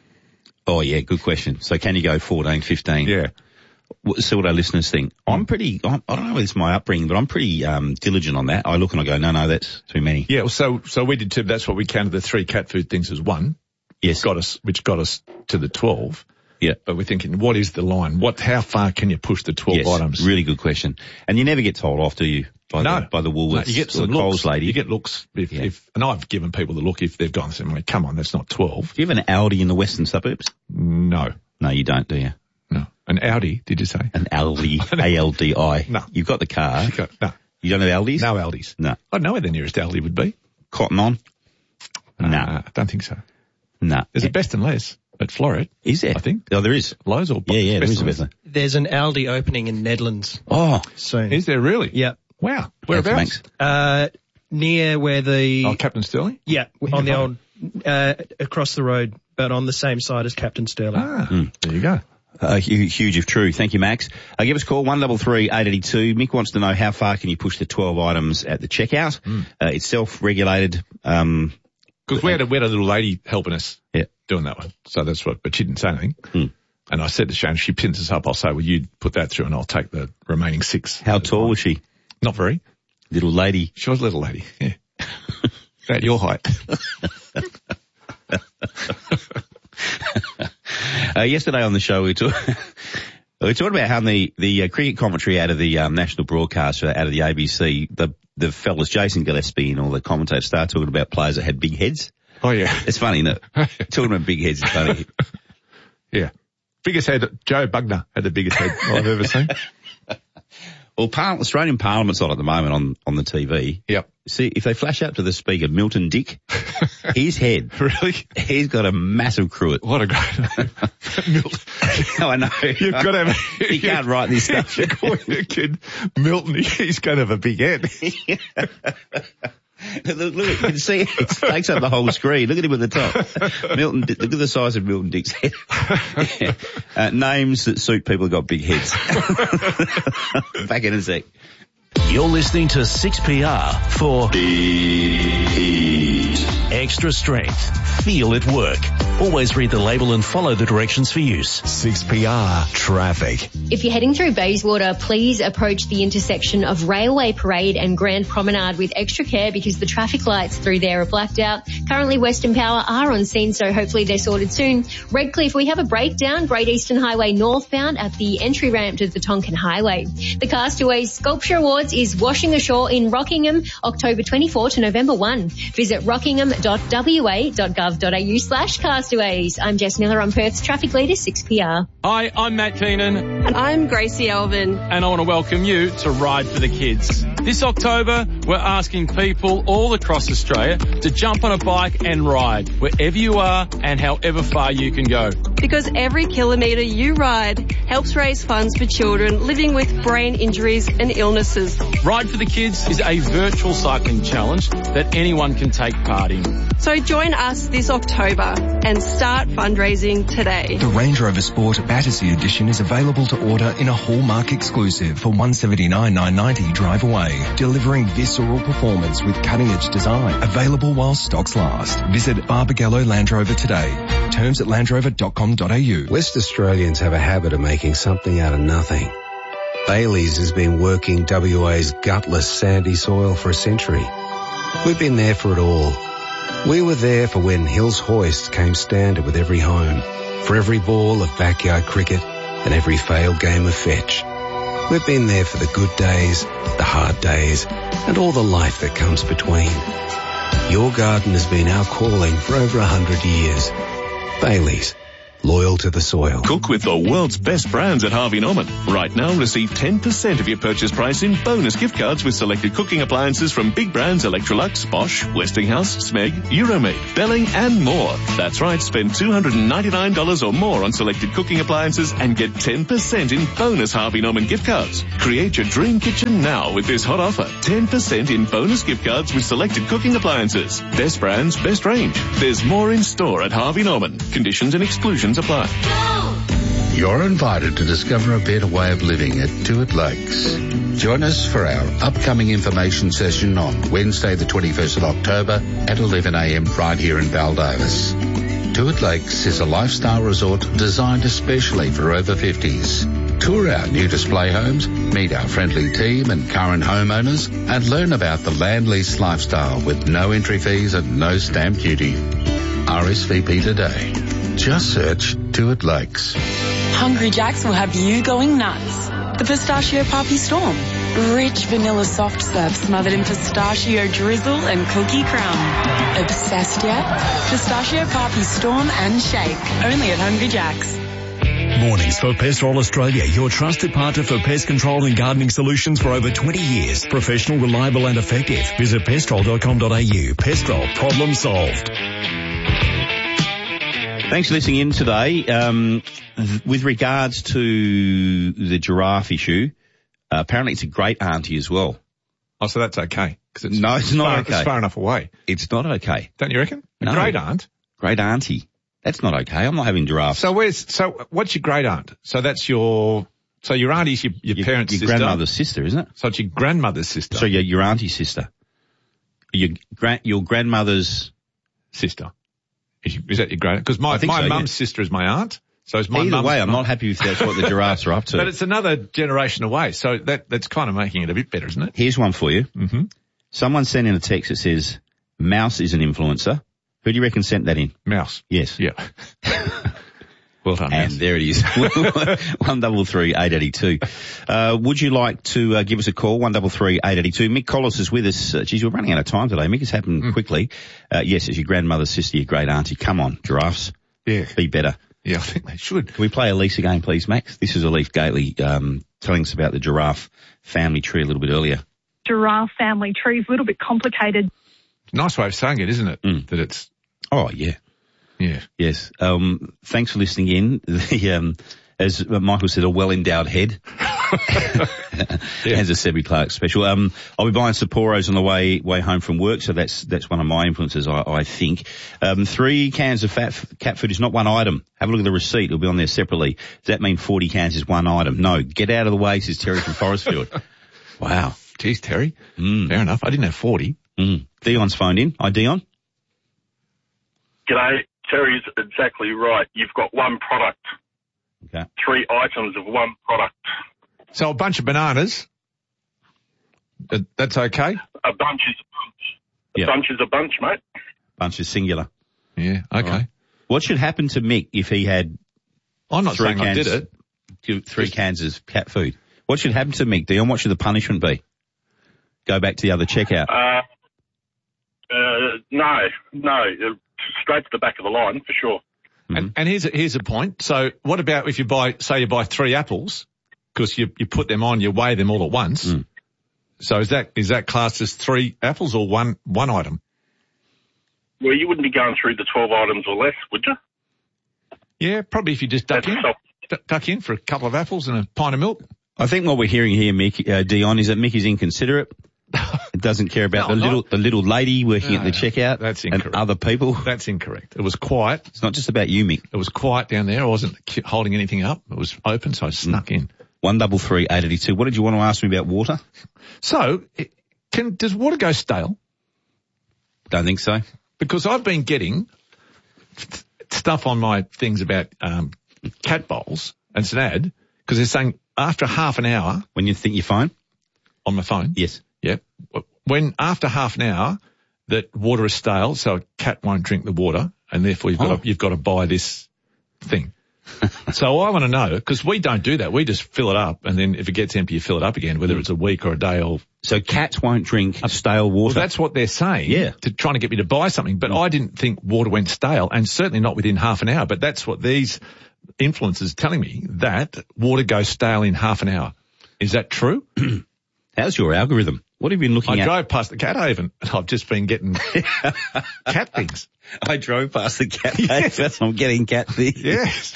Oh yeah, good question. So can you go fourteen, fifteen? Yeah. See what our listeners think. I'm pretty, I'm, I don't know if it's my upbringing, but I'm pretty um, diligent on that. I look and I go, no, no, that's too many. Yeah, well, so so we did too. That's what we counted the three cat food things as one. Yes. Got us, which got us to the twelve. Yeah. But we're thinking, what is the line? What, how far can you push the twelve yes, items? Really good question. And you never get told off, do you? By no. The, by the Woolworths no, you get or some the Coles looks. lady. You get looks if, yeah. if, and I've given people the look if they've gone, I mean, come on, that's not twelve. Do you have an Aldi in the western suburbs? No. No, you don't, do you? No. An Audi, did you say? An Aldi, A L D I. No. You've got the car. Got, no. You don't have Aldis? No Aldis. No. I don't know where the nearest Aldi would be. Cotton On? Uh, No. I don't think so. No. There's a Best and Less at Floret. Is there? I think. Oh, there is. Lowe's or Yeah, yeah, there Best is a and Best Less? and Less. There's an Aldi opening in Nedlands Oh. soon. Is there really? Yeah. Wow. Whereabouts? Uh, near where the... Oh, Captain Sterling? Yeah, on the old, uh, across the road, but on the same side as Captain Sterling. Ah, mm. There you go. Uh, huge, huge if true. Thank you, Max. Uh, give us a call, one double three eight eighty two. Mick wants to know how far can you push the twelve items at the checkout. Mm. Uh, it's self-regulated. Um, Because we had a, we had a little lady helping us yeah. doing that one. So that's what, but she didn't say anything. Mm. And I said to Shane, if she pins us up, I'll say, well, you put that through and I'll take the remaining six. How tall was she? Not very. Little lady. She was a little lady, yeah. About your height. uh, yesterday on the show, we talked, we talked about how the, the uh, cricket commentary out of the um, national broadcaster, out of the A B C, the, the fellas, Jason Gillespie and all the commentators started talking about players that had big heads. Oh, yeah. It's funny, isn't it? Talking about big heads is funny. Yeah. Biggest head, Joe Bugner had the biggest head I've ever seen. Well, Par- Australian Parliament's on at the moment on, on the T V. Yep. See, if they flash up to the speaker, Milton Dick, his head. Really? He's got a massive cruet. What a great name. Milton. No, I know. You've got to have... He can't write this stuff. You're calling your kid Milton. He's going to have a big head. Look, look, you can see it. It takes up the whole screen. Look at him at the top. Milton, look at the size of Milton Dick's head. Yeah. Uh, names that suit people who've got big heads. Back in a sec. You're listening to six P R for Heat. Extra strength. Feel it work. Always read the label and follow the directions for use. six P R traffic. If you're heading through Bayswater, please approach the intersection of Railway Parade and Grand Promenade with extra care because the traffic lights through there are blacked out. Currently, Western Power are on scene, so hopefully they're sorted soon. Redcliffe, we have a breakdown. Great Eastern Highway northbound at the entry ramp to the Tonkin Highway. The Castaways Sculpture Awards is washing ashore in Rockingham, October twenty-fourth to November first. Visit rockingham dot w a dot gov dot a u slash castaways. I'm Jess Miller on Perth's Traffic Leader, six P R. Hi, I'm Matt Keenan. And I'm Gracie Elvin. And I want to welcome you to Ride for the Kids. This October, we're asking people all across Australia to jump on a bike and ride wherever you are and however far you can go. Because every kilometre you ride helps raise funds for children living with brain injuries and illnesses. Ride for the Kids is a virtual cycling challenge that anyone can take part in. So join us this October and start fundraising today. The Range Rover Sport Battersea Edition is available to order in a Hallmark exclusive for one hundred seventy-nine thousand nine hundred ninety drive away, delivering visceral performance with cutting-edge design. Available while stocks last. Visit Barbagallo Land Rover today. Terms at land rover dot com com dot a u. West Australians have a habit of making something out of nothing. Bailey's has been working W A's gutless sandy soil for a century. We've been there for it all. We were there for when Hills Hoist came standard with every home, for every ball of backyard cricket and every failed game of fetch. We've been there for the good days, the hard days, and all the life that comes between. Your garden has been our calling for over a hundred years. Bailey's. Loyal to the soil. Cook with the world's best brands at Harvey Norman. Right now, receive ten percent of your purchase price in bonus gift cards with selected cooking appliances from big brands Electrolux, Bosch, Westinghouse, Smeg, Euromaid, Belling, and more. That's right, spend two hundred ninety-nine dollars or more on selected cooking appliances and get ten percent in bonus Harvey Norman gift cards. Create your dream kitchen now with this hot offer. ten percent in bonus gift cards with selected cooking appliances. Best brands, best range. There's more in store at Harvey Norman. Conditions and exclusions apply. You're invited to discover a better way of living at Tuart Lakes. Join us for our upcoming information session on Wednesday the twenty-first of October at eleven a m right here in Baldivis. Tuart Lakes is a lifestyle resort designed especially for over fifties. Tour our new display homes, meet our friendly team and current homeowners, and learn about the land lease lifestyle with no entry fees and no stamp duty. R S V P today. Just search Tuart Lakes. Hungry Jacks will have you going nuts. The Pistachio Puppy Storm. Rich vanilla soft serve smothered in pistachio drizzle and cookie crumb. Obsessed yet? Pistachio Puppy Storm and Shake. Only at Hungry Jacks. Mornings for Pestrol Australia, your trusted partner for pest control and gardening solutions for over twenty years. Professional, reliable and effective. Visit pestrol dot com dot a u. Pestrol, problem solved. Thanks for listening in today. Um, th- with regards to the giraffe issue, uh, apparently it's a great auntie as well. Oh, so that's okay. Cause it's, no, it's, it's not far, okay. It's far enough away. It's not okay. Don't you reckon? A no. great aunt? Great auntie. That's not okay. I'm not having giraffes. So where's, so what's your great aunt? So that's your, so your auntie's your, your, your parents' your sister. grandmother's sister, isn't it? So it's your grandmother's sister. So your, your auntie's sister. Your grand, your grandmother's sister. Is, is that your great? Because my, my so, mum's yeah. sister is my aunt. So it's my Either mum's way, I'm mum. not happy if that's what the giraffes are up to. But it's another generation away. So that, that's kind of making it a bit better, isn't it? Here's one for you. Mm-hmm. Someone sent in a text that says, Mouse is an influencer. Who do you reckon sent that in? Mouse. Yes. Yeah. Well done, And Mouse. there it is. One double three eight eighty two. Uh, would you like to uh, give us a call? One double three eight eighty two. Mick Collis is with us. Uh, geez, we're running out of time today. Mick, it's happened mm. quickly. Uh, yes, it's your grandmother's sister, your great auntie. Come on, giraffes. Yeah. Be better. Yeah, I think they should. Can we play Elise again, please, Max? This is Elise Gately, um, telling us about the giraffe family tree a little bit earlier. Giraffe family tree is a little bit complicated. Nice way of saying it, isn't it? Mm. That it's. Oh, yeah. Yeah. Yes. Um, thanks for listening in. The, um, as Michael said, a well-endowed head. Yeah. As a Sebi Clark special. Um, I'll be buying Sapporos on the way, way home from work. So that's, that's one of my influences, I, I think. Um, three cans of fat, cat food is not one item. Have a look at the receipt. It'll be on there separately. Does that mean forty cans is one item? No. Get out of the way, says Terry from Forestfield. Wow. Geez, Terry. Mm. Fair enough. I didn't have forty. Mm. Dion's phoned in. Hi, Dion. G'day. Terry's exactly right. You've got one product. Okay. Three items of one product. So a bunch of bananas. Uh, that's okay? A bunch is a bunch. A Yeah. bunch is a bunch, mate. Bunch is singular. Yeah, okay. Right. What should happen to Mick if he had I'm not three saying cans, I did it. two- Three cans of cat food? What should happen to Mick, Dion? What should the punishment be? Go back to the other checkout. Uh, uh, no, no. uh, Straight to the back of the line, for sure. Mm-hmm. And, and here's a, here's a point. So what about if you buy, say you buy three apples, because you, you put them on, you weigh them all at once. Mm. So is that, is that classed as three apples or one, one item? Well, you wouldn't be going through the twelve items or less, would you? Yeah, probably if you just duck That's in, soft. d- duck in for a couple of apples and a pint of milk. I think what we're hearing here, Mick, uh, Dion, is that Mick is inconsiderate. It doesn't care about No, the I'm little not. the little lady working No, at the checkout that's and incorrect. other people. That's incorrect. It was quiet. It's not just about you, Mick. It was quiet down there. I wasn't ki- holding anything up. It was open, so I snuck in. One double three eight eighty two. What did you want to ask me about water? So, it, can does water go stale? Don't think so. Because I've been getting, stuff on my things about um, cat bowls, and it's an ad, because they're saying after half an hour... When you think you're fine? On my phone? Yes. Yep. When after half an hour that water is stale, so a cat won't drink the water, and therefore you've got Oh. to, you've got to buy this thing. So I want to know, because we don't do that. We just fill it up, and then if it gets empty, you fill it up again, whether it's a week or a day or... So cats won't drink stale water? Well, that's what they're saying. Yeah. To trying to get me to buy something. But I didn't think water went stale, and certainly not within half an hour. But that's what these influencers are telling me, that water goes stale in half an hour. Is that true? How's your algorithm? What have you been looking I at? drove past the cat haven, and I've just been getting cat things. I drove past the cat haven. I'm getting cat things. Yes.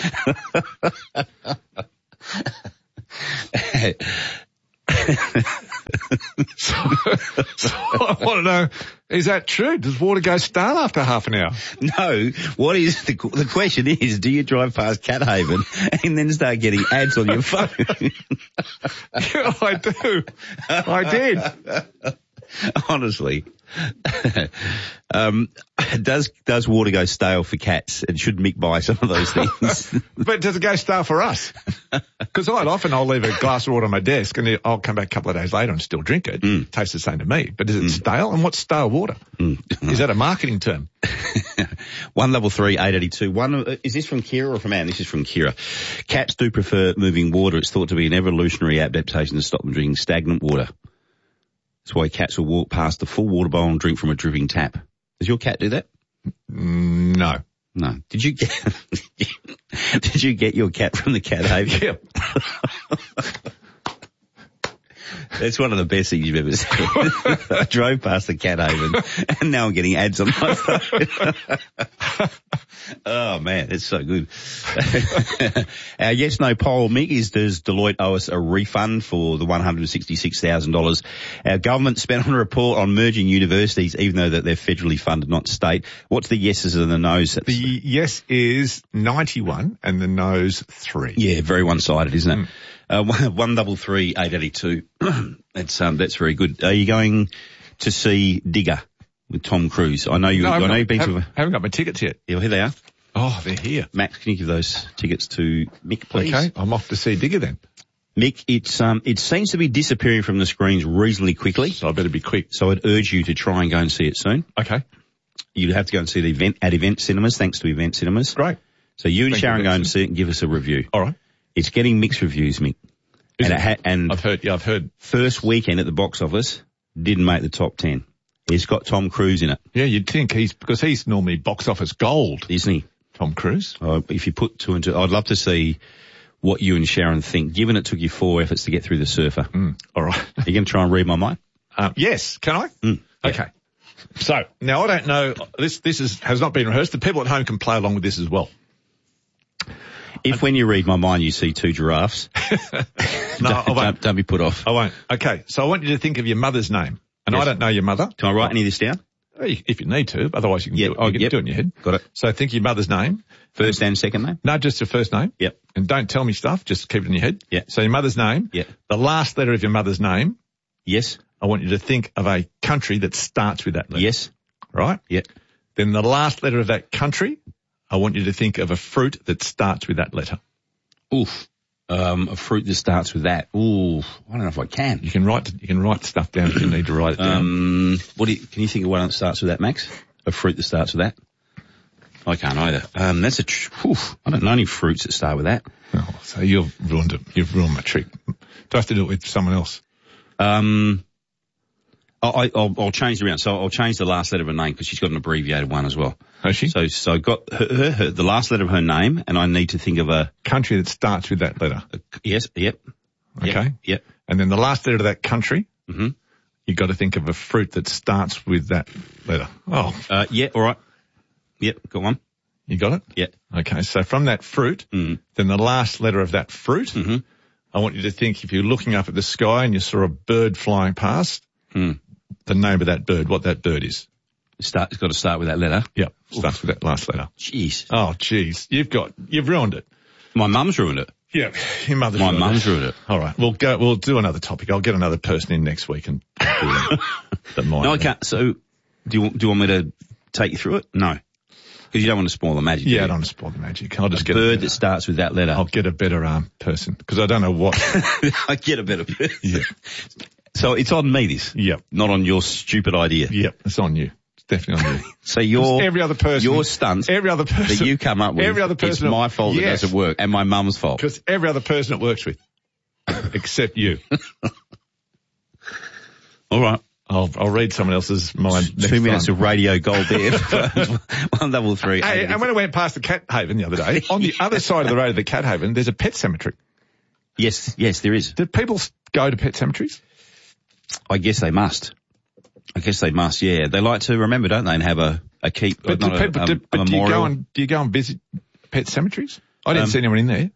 so, so I want to know, is that true? Does water go stale after half an hour? No. What is the the question is, do you drive past Cat Haven and then start getting ads on your phone? Yeah, I do. I did. Honestly. um, does does water go stale for cats? And should Mick buy some of those things? But does it go stale for us? Because I'd often I'll leave a glass of water on my desk, and I'll come back a couple of days later and still drink it. Mm. It tastes the same to me. But is it mm. stale? And what's stale water? Mm. Is that a marketing term? One level three eight eighty two. One uh, is this from Kira or from Anne? This is from Kira. Cats do prefer moving water. It's thought to be an evolutionary adaptation to stop them drinking stagnant water. That's why cats will walk past the full water bowl and drink from a dripping tap. Does your cat do that? No. No. Did you get, did you get your cat from the cat haven? Yeah. That's one of the best things you've ever said. I drove past the cat haven and now I'm getting ads on my phone. Oh man, it's so good. Our yes no poll, Mick, is does Deloitte owe us a refund for the one hundred sixty-six thousand dollars our government spent on a report on merging universities, even though that they're federally funded, not state? What's the yeses and the no's? The yes is ninety-one and the no's three. Yeah, very one-sided, isn't it? Mm. Uh, one, one double three eight eighty two. That's um, that's very good. Are you going to see Digger with Tom Cruise? I know you. No, I know got, you've been haven't, to. A, haven't got my tickets yet. Yeah, well, here they are. Oh, they're here. Max, can you give those tickets to Mick, please? Okay, I'm off to see Digger then. Mick, it's um, it seems to be disappearing from the screens reasonably quickly. So I better be quick. So I'd urge you to try and go and see it soon. Okay. You'd have to go and see the event at Event Cinemas, thanks to Event Cinemas. Great. So you and Thank Sharon you, go and see it and give us a review. All right. It's getting mixed reviews, Mick. Is and it? it ha- and I've heard. Yeah, I've heard. First weekend at the box office didn't make the top ten. It's got Tom Cruise in it. Yeah, you'd think he's because he's normally box office gold, isn't he? Tom Cruise. Oh, if you put two and two, I'd love to see what you and Sharon think. Given it took you four efforts to get through The Surfer. Mm, all right. Are you going to try and read my mind? Um, yes. Can I? Mm, yeah. Okay. So now I don't know. This this is has not been rehearsed. The people at home can play along with this as well. If when you read my mind you see two giraffes, no, don't, I won't. Don't, don't be put off. I won't. Okay, so I want you to think of your mother's name. And yes. I don't know your mother. Can I write any of this down? If you need to, otherwise you can, yep. do, it. Oh, you can yep. do it in your head. Got it. So think of your mother's name. First and second name? No, just your first name. Yep. And don't tell me stuff, just keep it in your head. Yeah. So your mother's name. Yeah. The last letter of your mother's name. Yes. I want you to think of a country that starts with that letter. Yes. Right? Yeah. Then the last letter of that country, I want you to think of a fruit that starts with that letter. Oof. Um, a fruit that starts with that. Ooh, I don't know if I can. You can write, you can write stuff down if you need to write it down. Um, what do you, can you think of one that starts with that, Max? A fruit that starts with that? I can't either. Um, that's a, tr- oof, I don't know any fruits that start with that. Oh, so you've ruined it. You've ruined my trick. Do I have to do it with someone else? Um, I, I'll, I'll change it around. So I'll change the last letter of her name because she's got an abbreviated one as well. Has she? So, so I've got her, her, her, the last letter of her name, and I need to think of a country that starts with that letter. A, yes. Yep. Okay. Yep, yep. And then the last letter of that country. Mm-hmm. You've got to think of a fruit that starts with that letter. Oh. Uh, yeah. All right. Yep. Got one. You got it? Yeah. Okay. So from that fruit, mm. then the last letter of that fruit, mm-hmm. I want you to think if you're looking up at the sky and you saw a bird flying past, mm. the name of that bird, what that bird is. Start, it's got to start with that letter. Yeah. Starts Oof. with that last letter. Jeez. Oh, jeez. You've got, you've ruined it. My mum's ruined it. Yeah. Your mother's My ruined mum's it. ruined it. All right. We'll go, we'll do another topic. I'll get another person in next week and do that. No, I can't. So do you, do you want me to take you through it? No. Because you don't want to spoil the magic. Yeah, do I you? don't want to spoil the magic. I'll just a get bird a that starts with that letter. I'll get a better um, person because I don't know what. I get a better bird. Yeah. So it's on me, this. Yep. Not on your stupid idea. Yep. It's on you. It's definitely on you. So your every other person, your stunts, every other person that you come up with, every other person, it's my fault yes. that doesn't work, and my mum's fault. Because every other person it works with, except you. All right. I'll I'll read someone else's mind. Two next minutes time. of radio gold there. One double three. Hey, and when I went past the Cat Haven the other day, on the other side of the road of the Cat Haven, there's a pet cemetery. Yes, yes, there is. Do people go to pet cemeteries? I guess they must. I guess they must. Yeah, they like to remember, don't they, and have a a keep. But, not do, a, people, a, do, a but do you memorial. go and do you go and visit pet cemeteries? I didn't Um, see anyone in there.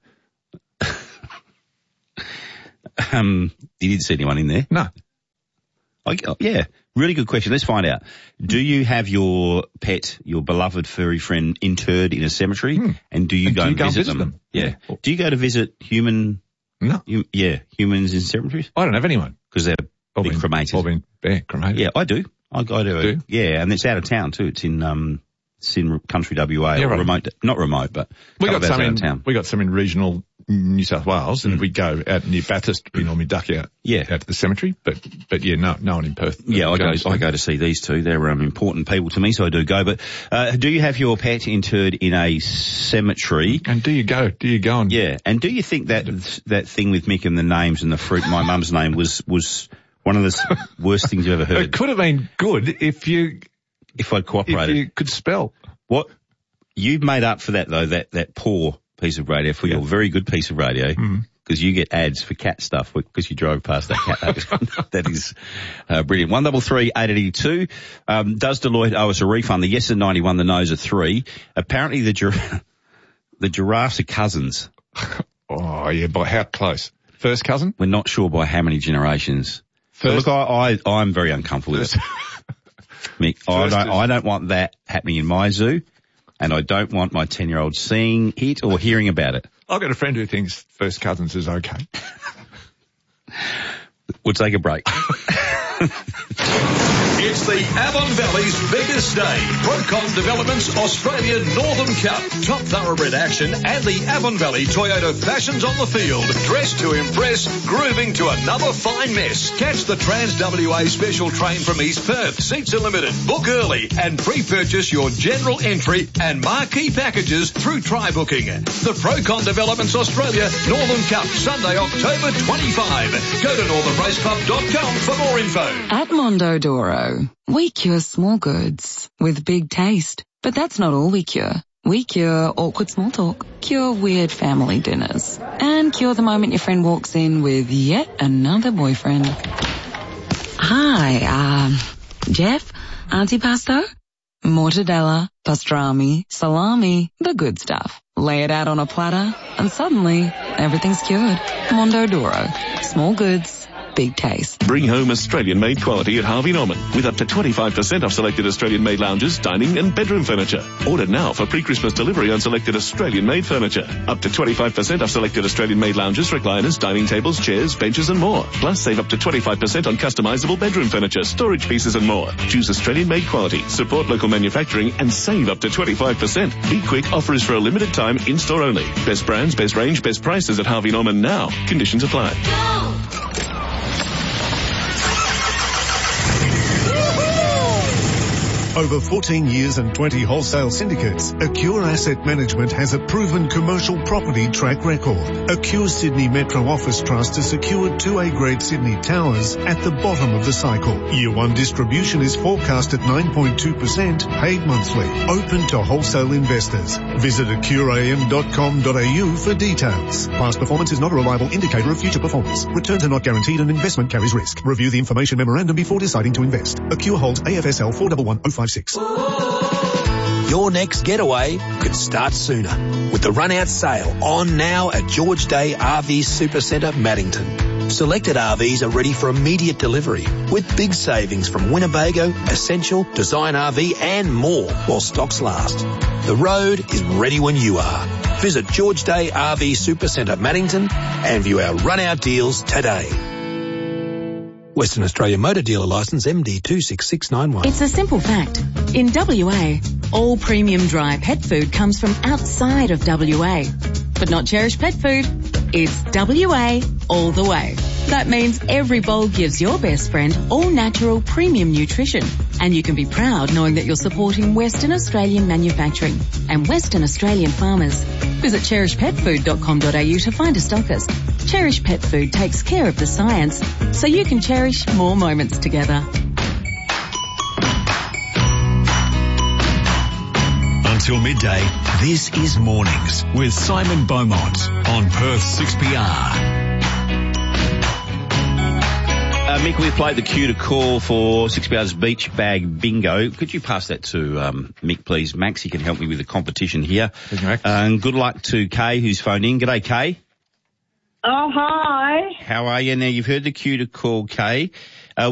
Um, you didn't see anyone in there? No. I, yeah, really good question. Let's find out. Do you have your pet, your beloved furry friend, interred in a cemetery? Hmm. And do you And go do you and go and visit, visit them? them? Yeah. Do you go to visit human? No. hum- yeah, humans in cemeteries? I don't have anyone. Because they're All been been- cremated. all been yeah, cremated. Yeah, I do. I go to. Do? Yeah, and it's out of town too. It's in um, it's in country W A Yeah, or right. remote, not remote, but We couple got of hours some out in of town. we got some in regional New South Wales, and if we go out near Bathurst, we normally duck out. Yeah. out to the cemetery. But but yeah, no no one in Perth. Yeah, I go, to see. I go to see these two. They're um, important people to me, so I do go. But uh, do you have your pet interred in a cemetery? And do you go? Do you go and Yeah, and do you think that that thing with Mick and the names and the fruit, my mum's name, was was one of the s- worst things you've ever It heard? could have been good if you If I'd if cooperated. you could spell. What you've made up for that though, that that poor piece of radio for your very good piece of radio. Mm-hmm. Because you get ads for cat stuff because you drove past that cat. That is uh, brilliant. One double three eight eighty two. Um, does Deloitte owe us a refund? The yes are ninety-one, the no's are three. Apparently the gir- the giraffes are cousins. Oh yeah, by how close? First cousin? We're not sure by how many generations. So First- look, I, I I'm very uncomfortable with it. Mick, I First don't is- I don't want that happening in my zoo, and I don't want my ten year old seeing it or hearing about it. I've got a friend who thinks first cousins is okay. We'll take a break. It's the Avon Valley's biggest day. Procon Developments Australia Northern Cup. Top thoroughbred action and the Avon Valley Toyota Fashions on the field. Dressed to impress, grooving to another fine mess. Catch the Trans W A special train from East Perth. Seats are limited. Book early and pre-purchase your general entry and marquee packages through try booking. The Procon Developments Australia Northern Cup, Sunday, October twenty-fifth. Go to northern race club dot com for more info. At Mondodoro, we cure small goods with big taste. But that's not all we cure. We cure awkward small talk, cure weird family dinners, and cure the moment your friend walks in with yet another boyfriend. Hi, um, Jeff, antipasto, mortadella, pastrami, salami, the good stuff. Lay it out on a platter, and suddenly everything's cured. Mondodoro, small goods, big taste. Bring home Australian-made quality at Harvey Norman with up to twenty-five percent off selected Australian-made lounges, dining and bedroom furniture. Order now for pre-Christmas delivery on selected Australian-made furniture. Up to twenty-five percent off selected Australian-made lounges, recliners, dining tables, chairs, benches and more. Plus save up to twenty-five percent on customizable bedroom furniture, storage pieces and more. Choose Australian-made quality, support local manufacturing and save up to twenty-five percent. Be quick, offer is for a limited time, in-store only. Best brands, best range, best prices at Harvey Norman now. Conditions apply. Over fourteen years and twenty wholesale syndicates, Acure Asset Management has a proven commercial property track record. Acure Sydney Metro Office Trust has secured two A-grade Sydney towers at the bottom of the cycle. Year one distribution is forecast at nine point two percent, paid monthly, open to wholesale investors. Visit acure a m dot com dot a u for details. Past performance is not a reliable indicator of future performance. Returns are not guaranteed and investment carries risk. Review the information memorandum before deciding to invest. Acure holds A F S L four one one oh five six. Your next getaway could start sooner with the run-out sale on now at George Day R V Supercentre, Maddington. Selected R Vs are ready for immediate delivery with big savings from Winnebago, Essential, Design R V and more while stocks last. The road is ready when you are. Visit George Day R V Supercentre, Maddington and view our run-out deals today. Western Australia Motor Dealer Licence M D two six six nine one. It's a simple fact. In W A, all premium dry pet food comes from outside of W A. But not Cherish Pet Food. It's W A all the way. That means every bowl gives your best friend all-natural premium nutrition. And you can be proud knowing that you're supporting Western Australian manufacturing and Western Australian farmers. Visit cherish pet food dot com dot a u to find a stockist. Cherish Pet Food takes care of the science so you can cherish more moments together. Until midday, this is Mornings with Simon Beaumont on Perth six P R. Uh, Mick, we played the cue to call for six P R's Beach Bag Bingo. Could you pass that to um, Mick, please? Max, he can help me with the competition here. Uh, and good luck to Kay, who's phoned in. G'day, Kay. Oh, hi. How are you? Now, you've heard the cue to call, Kay.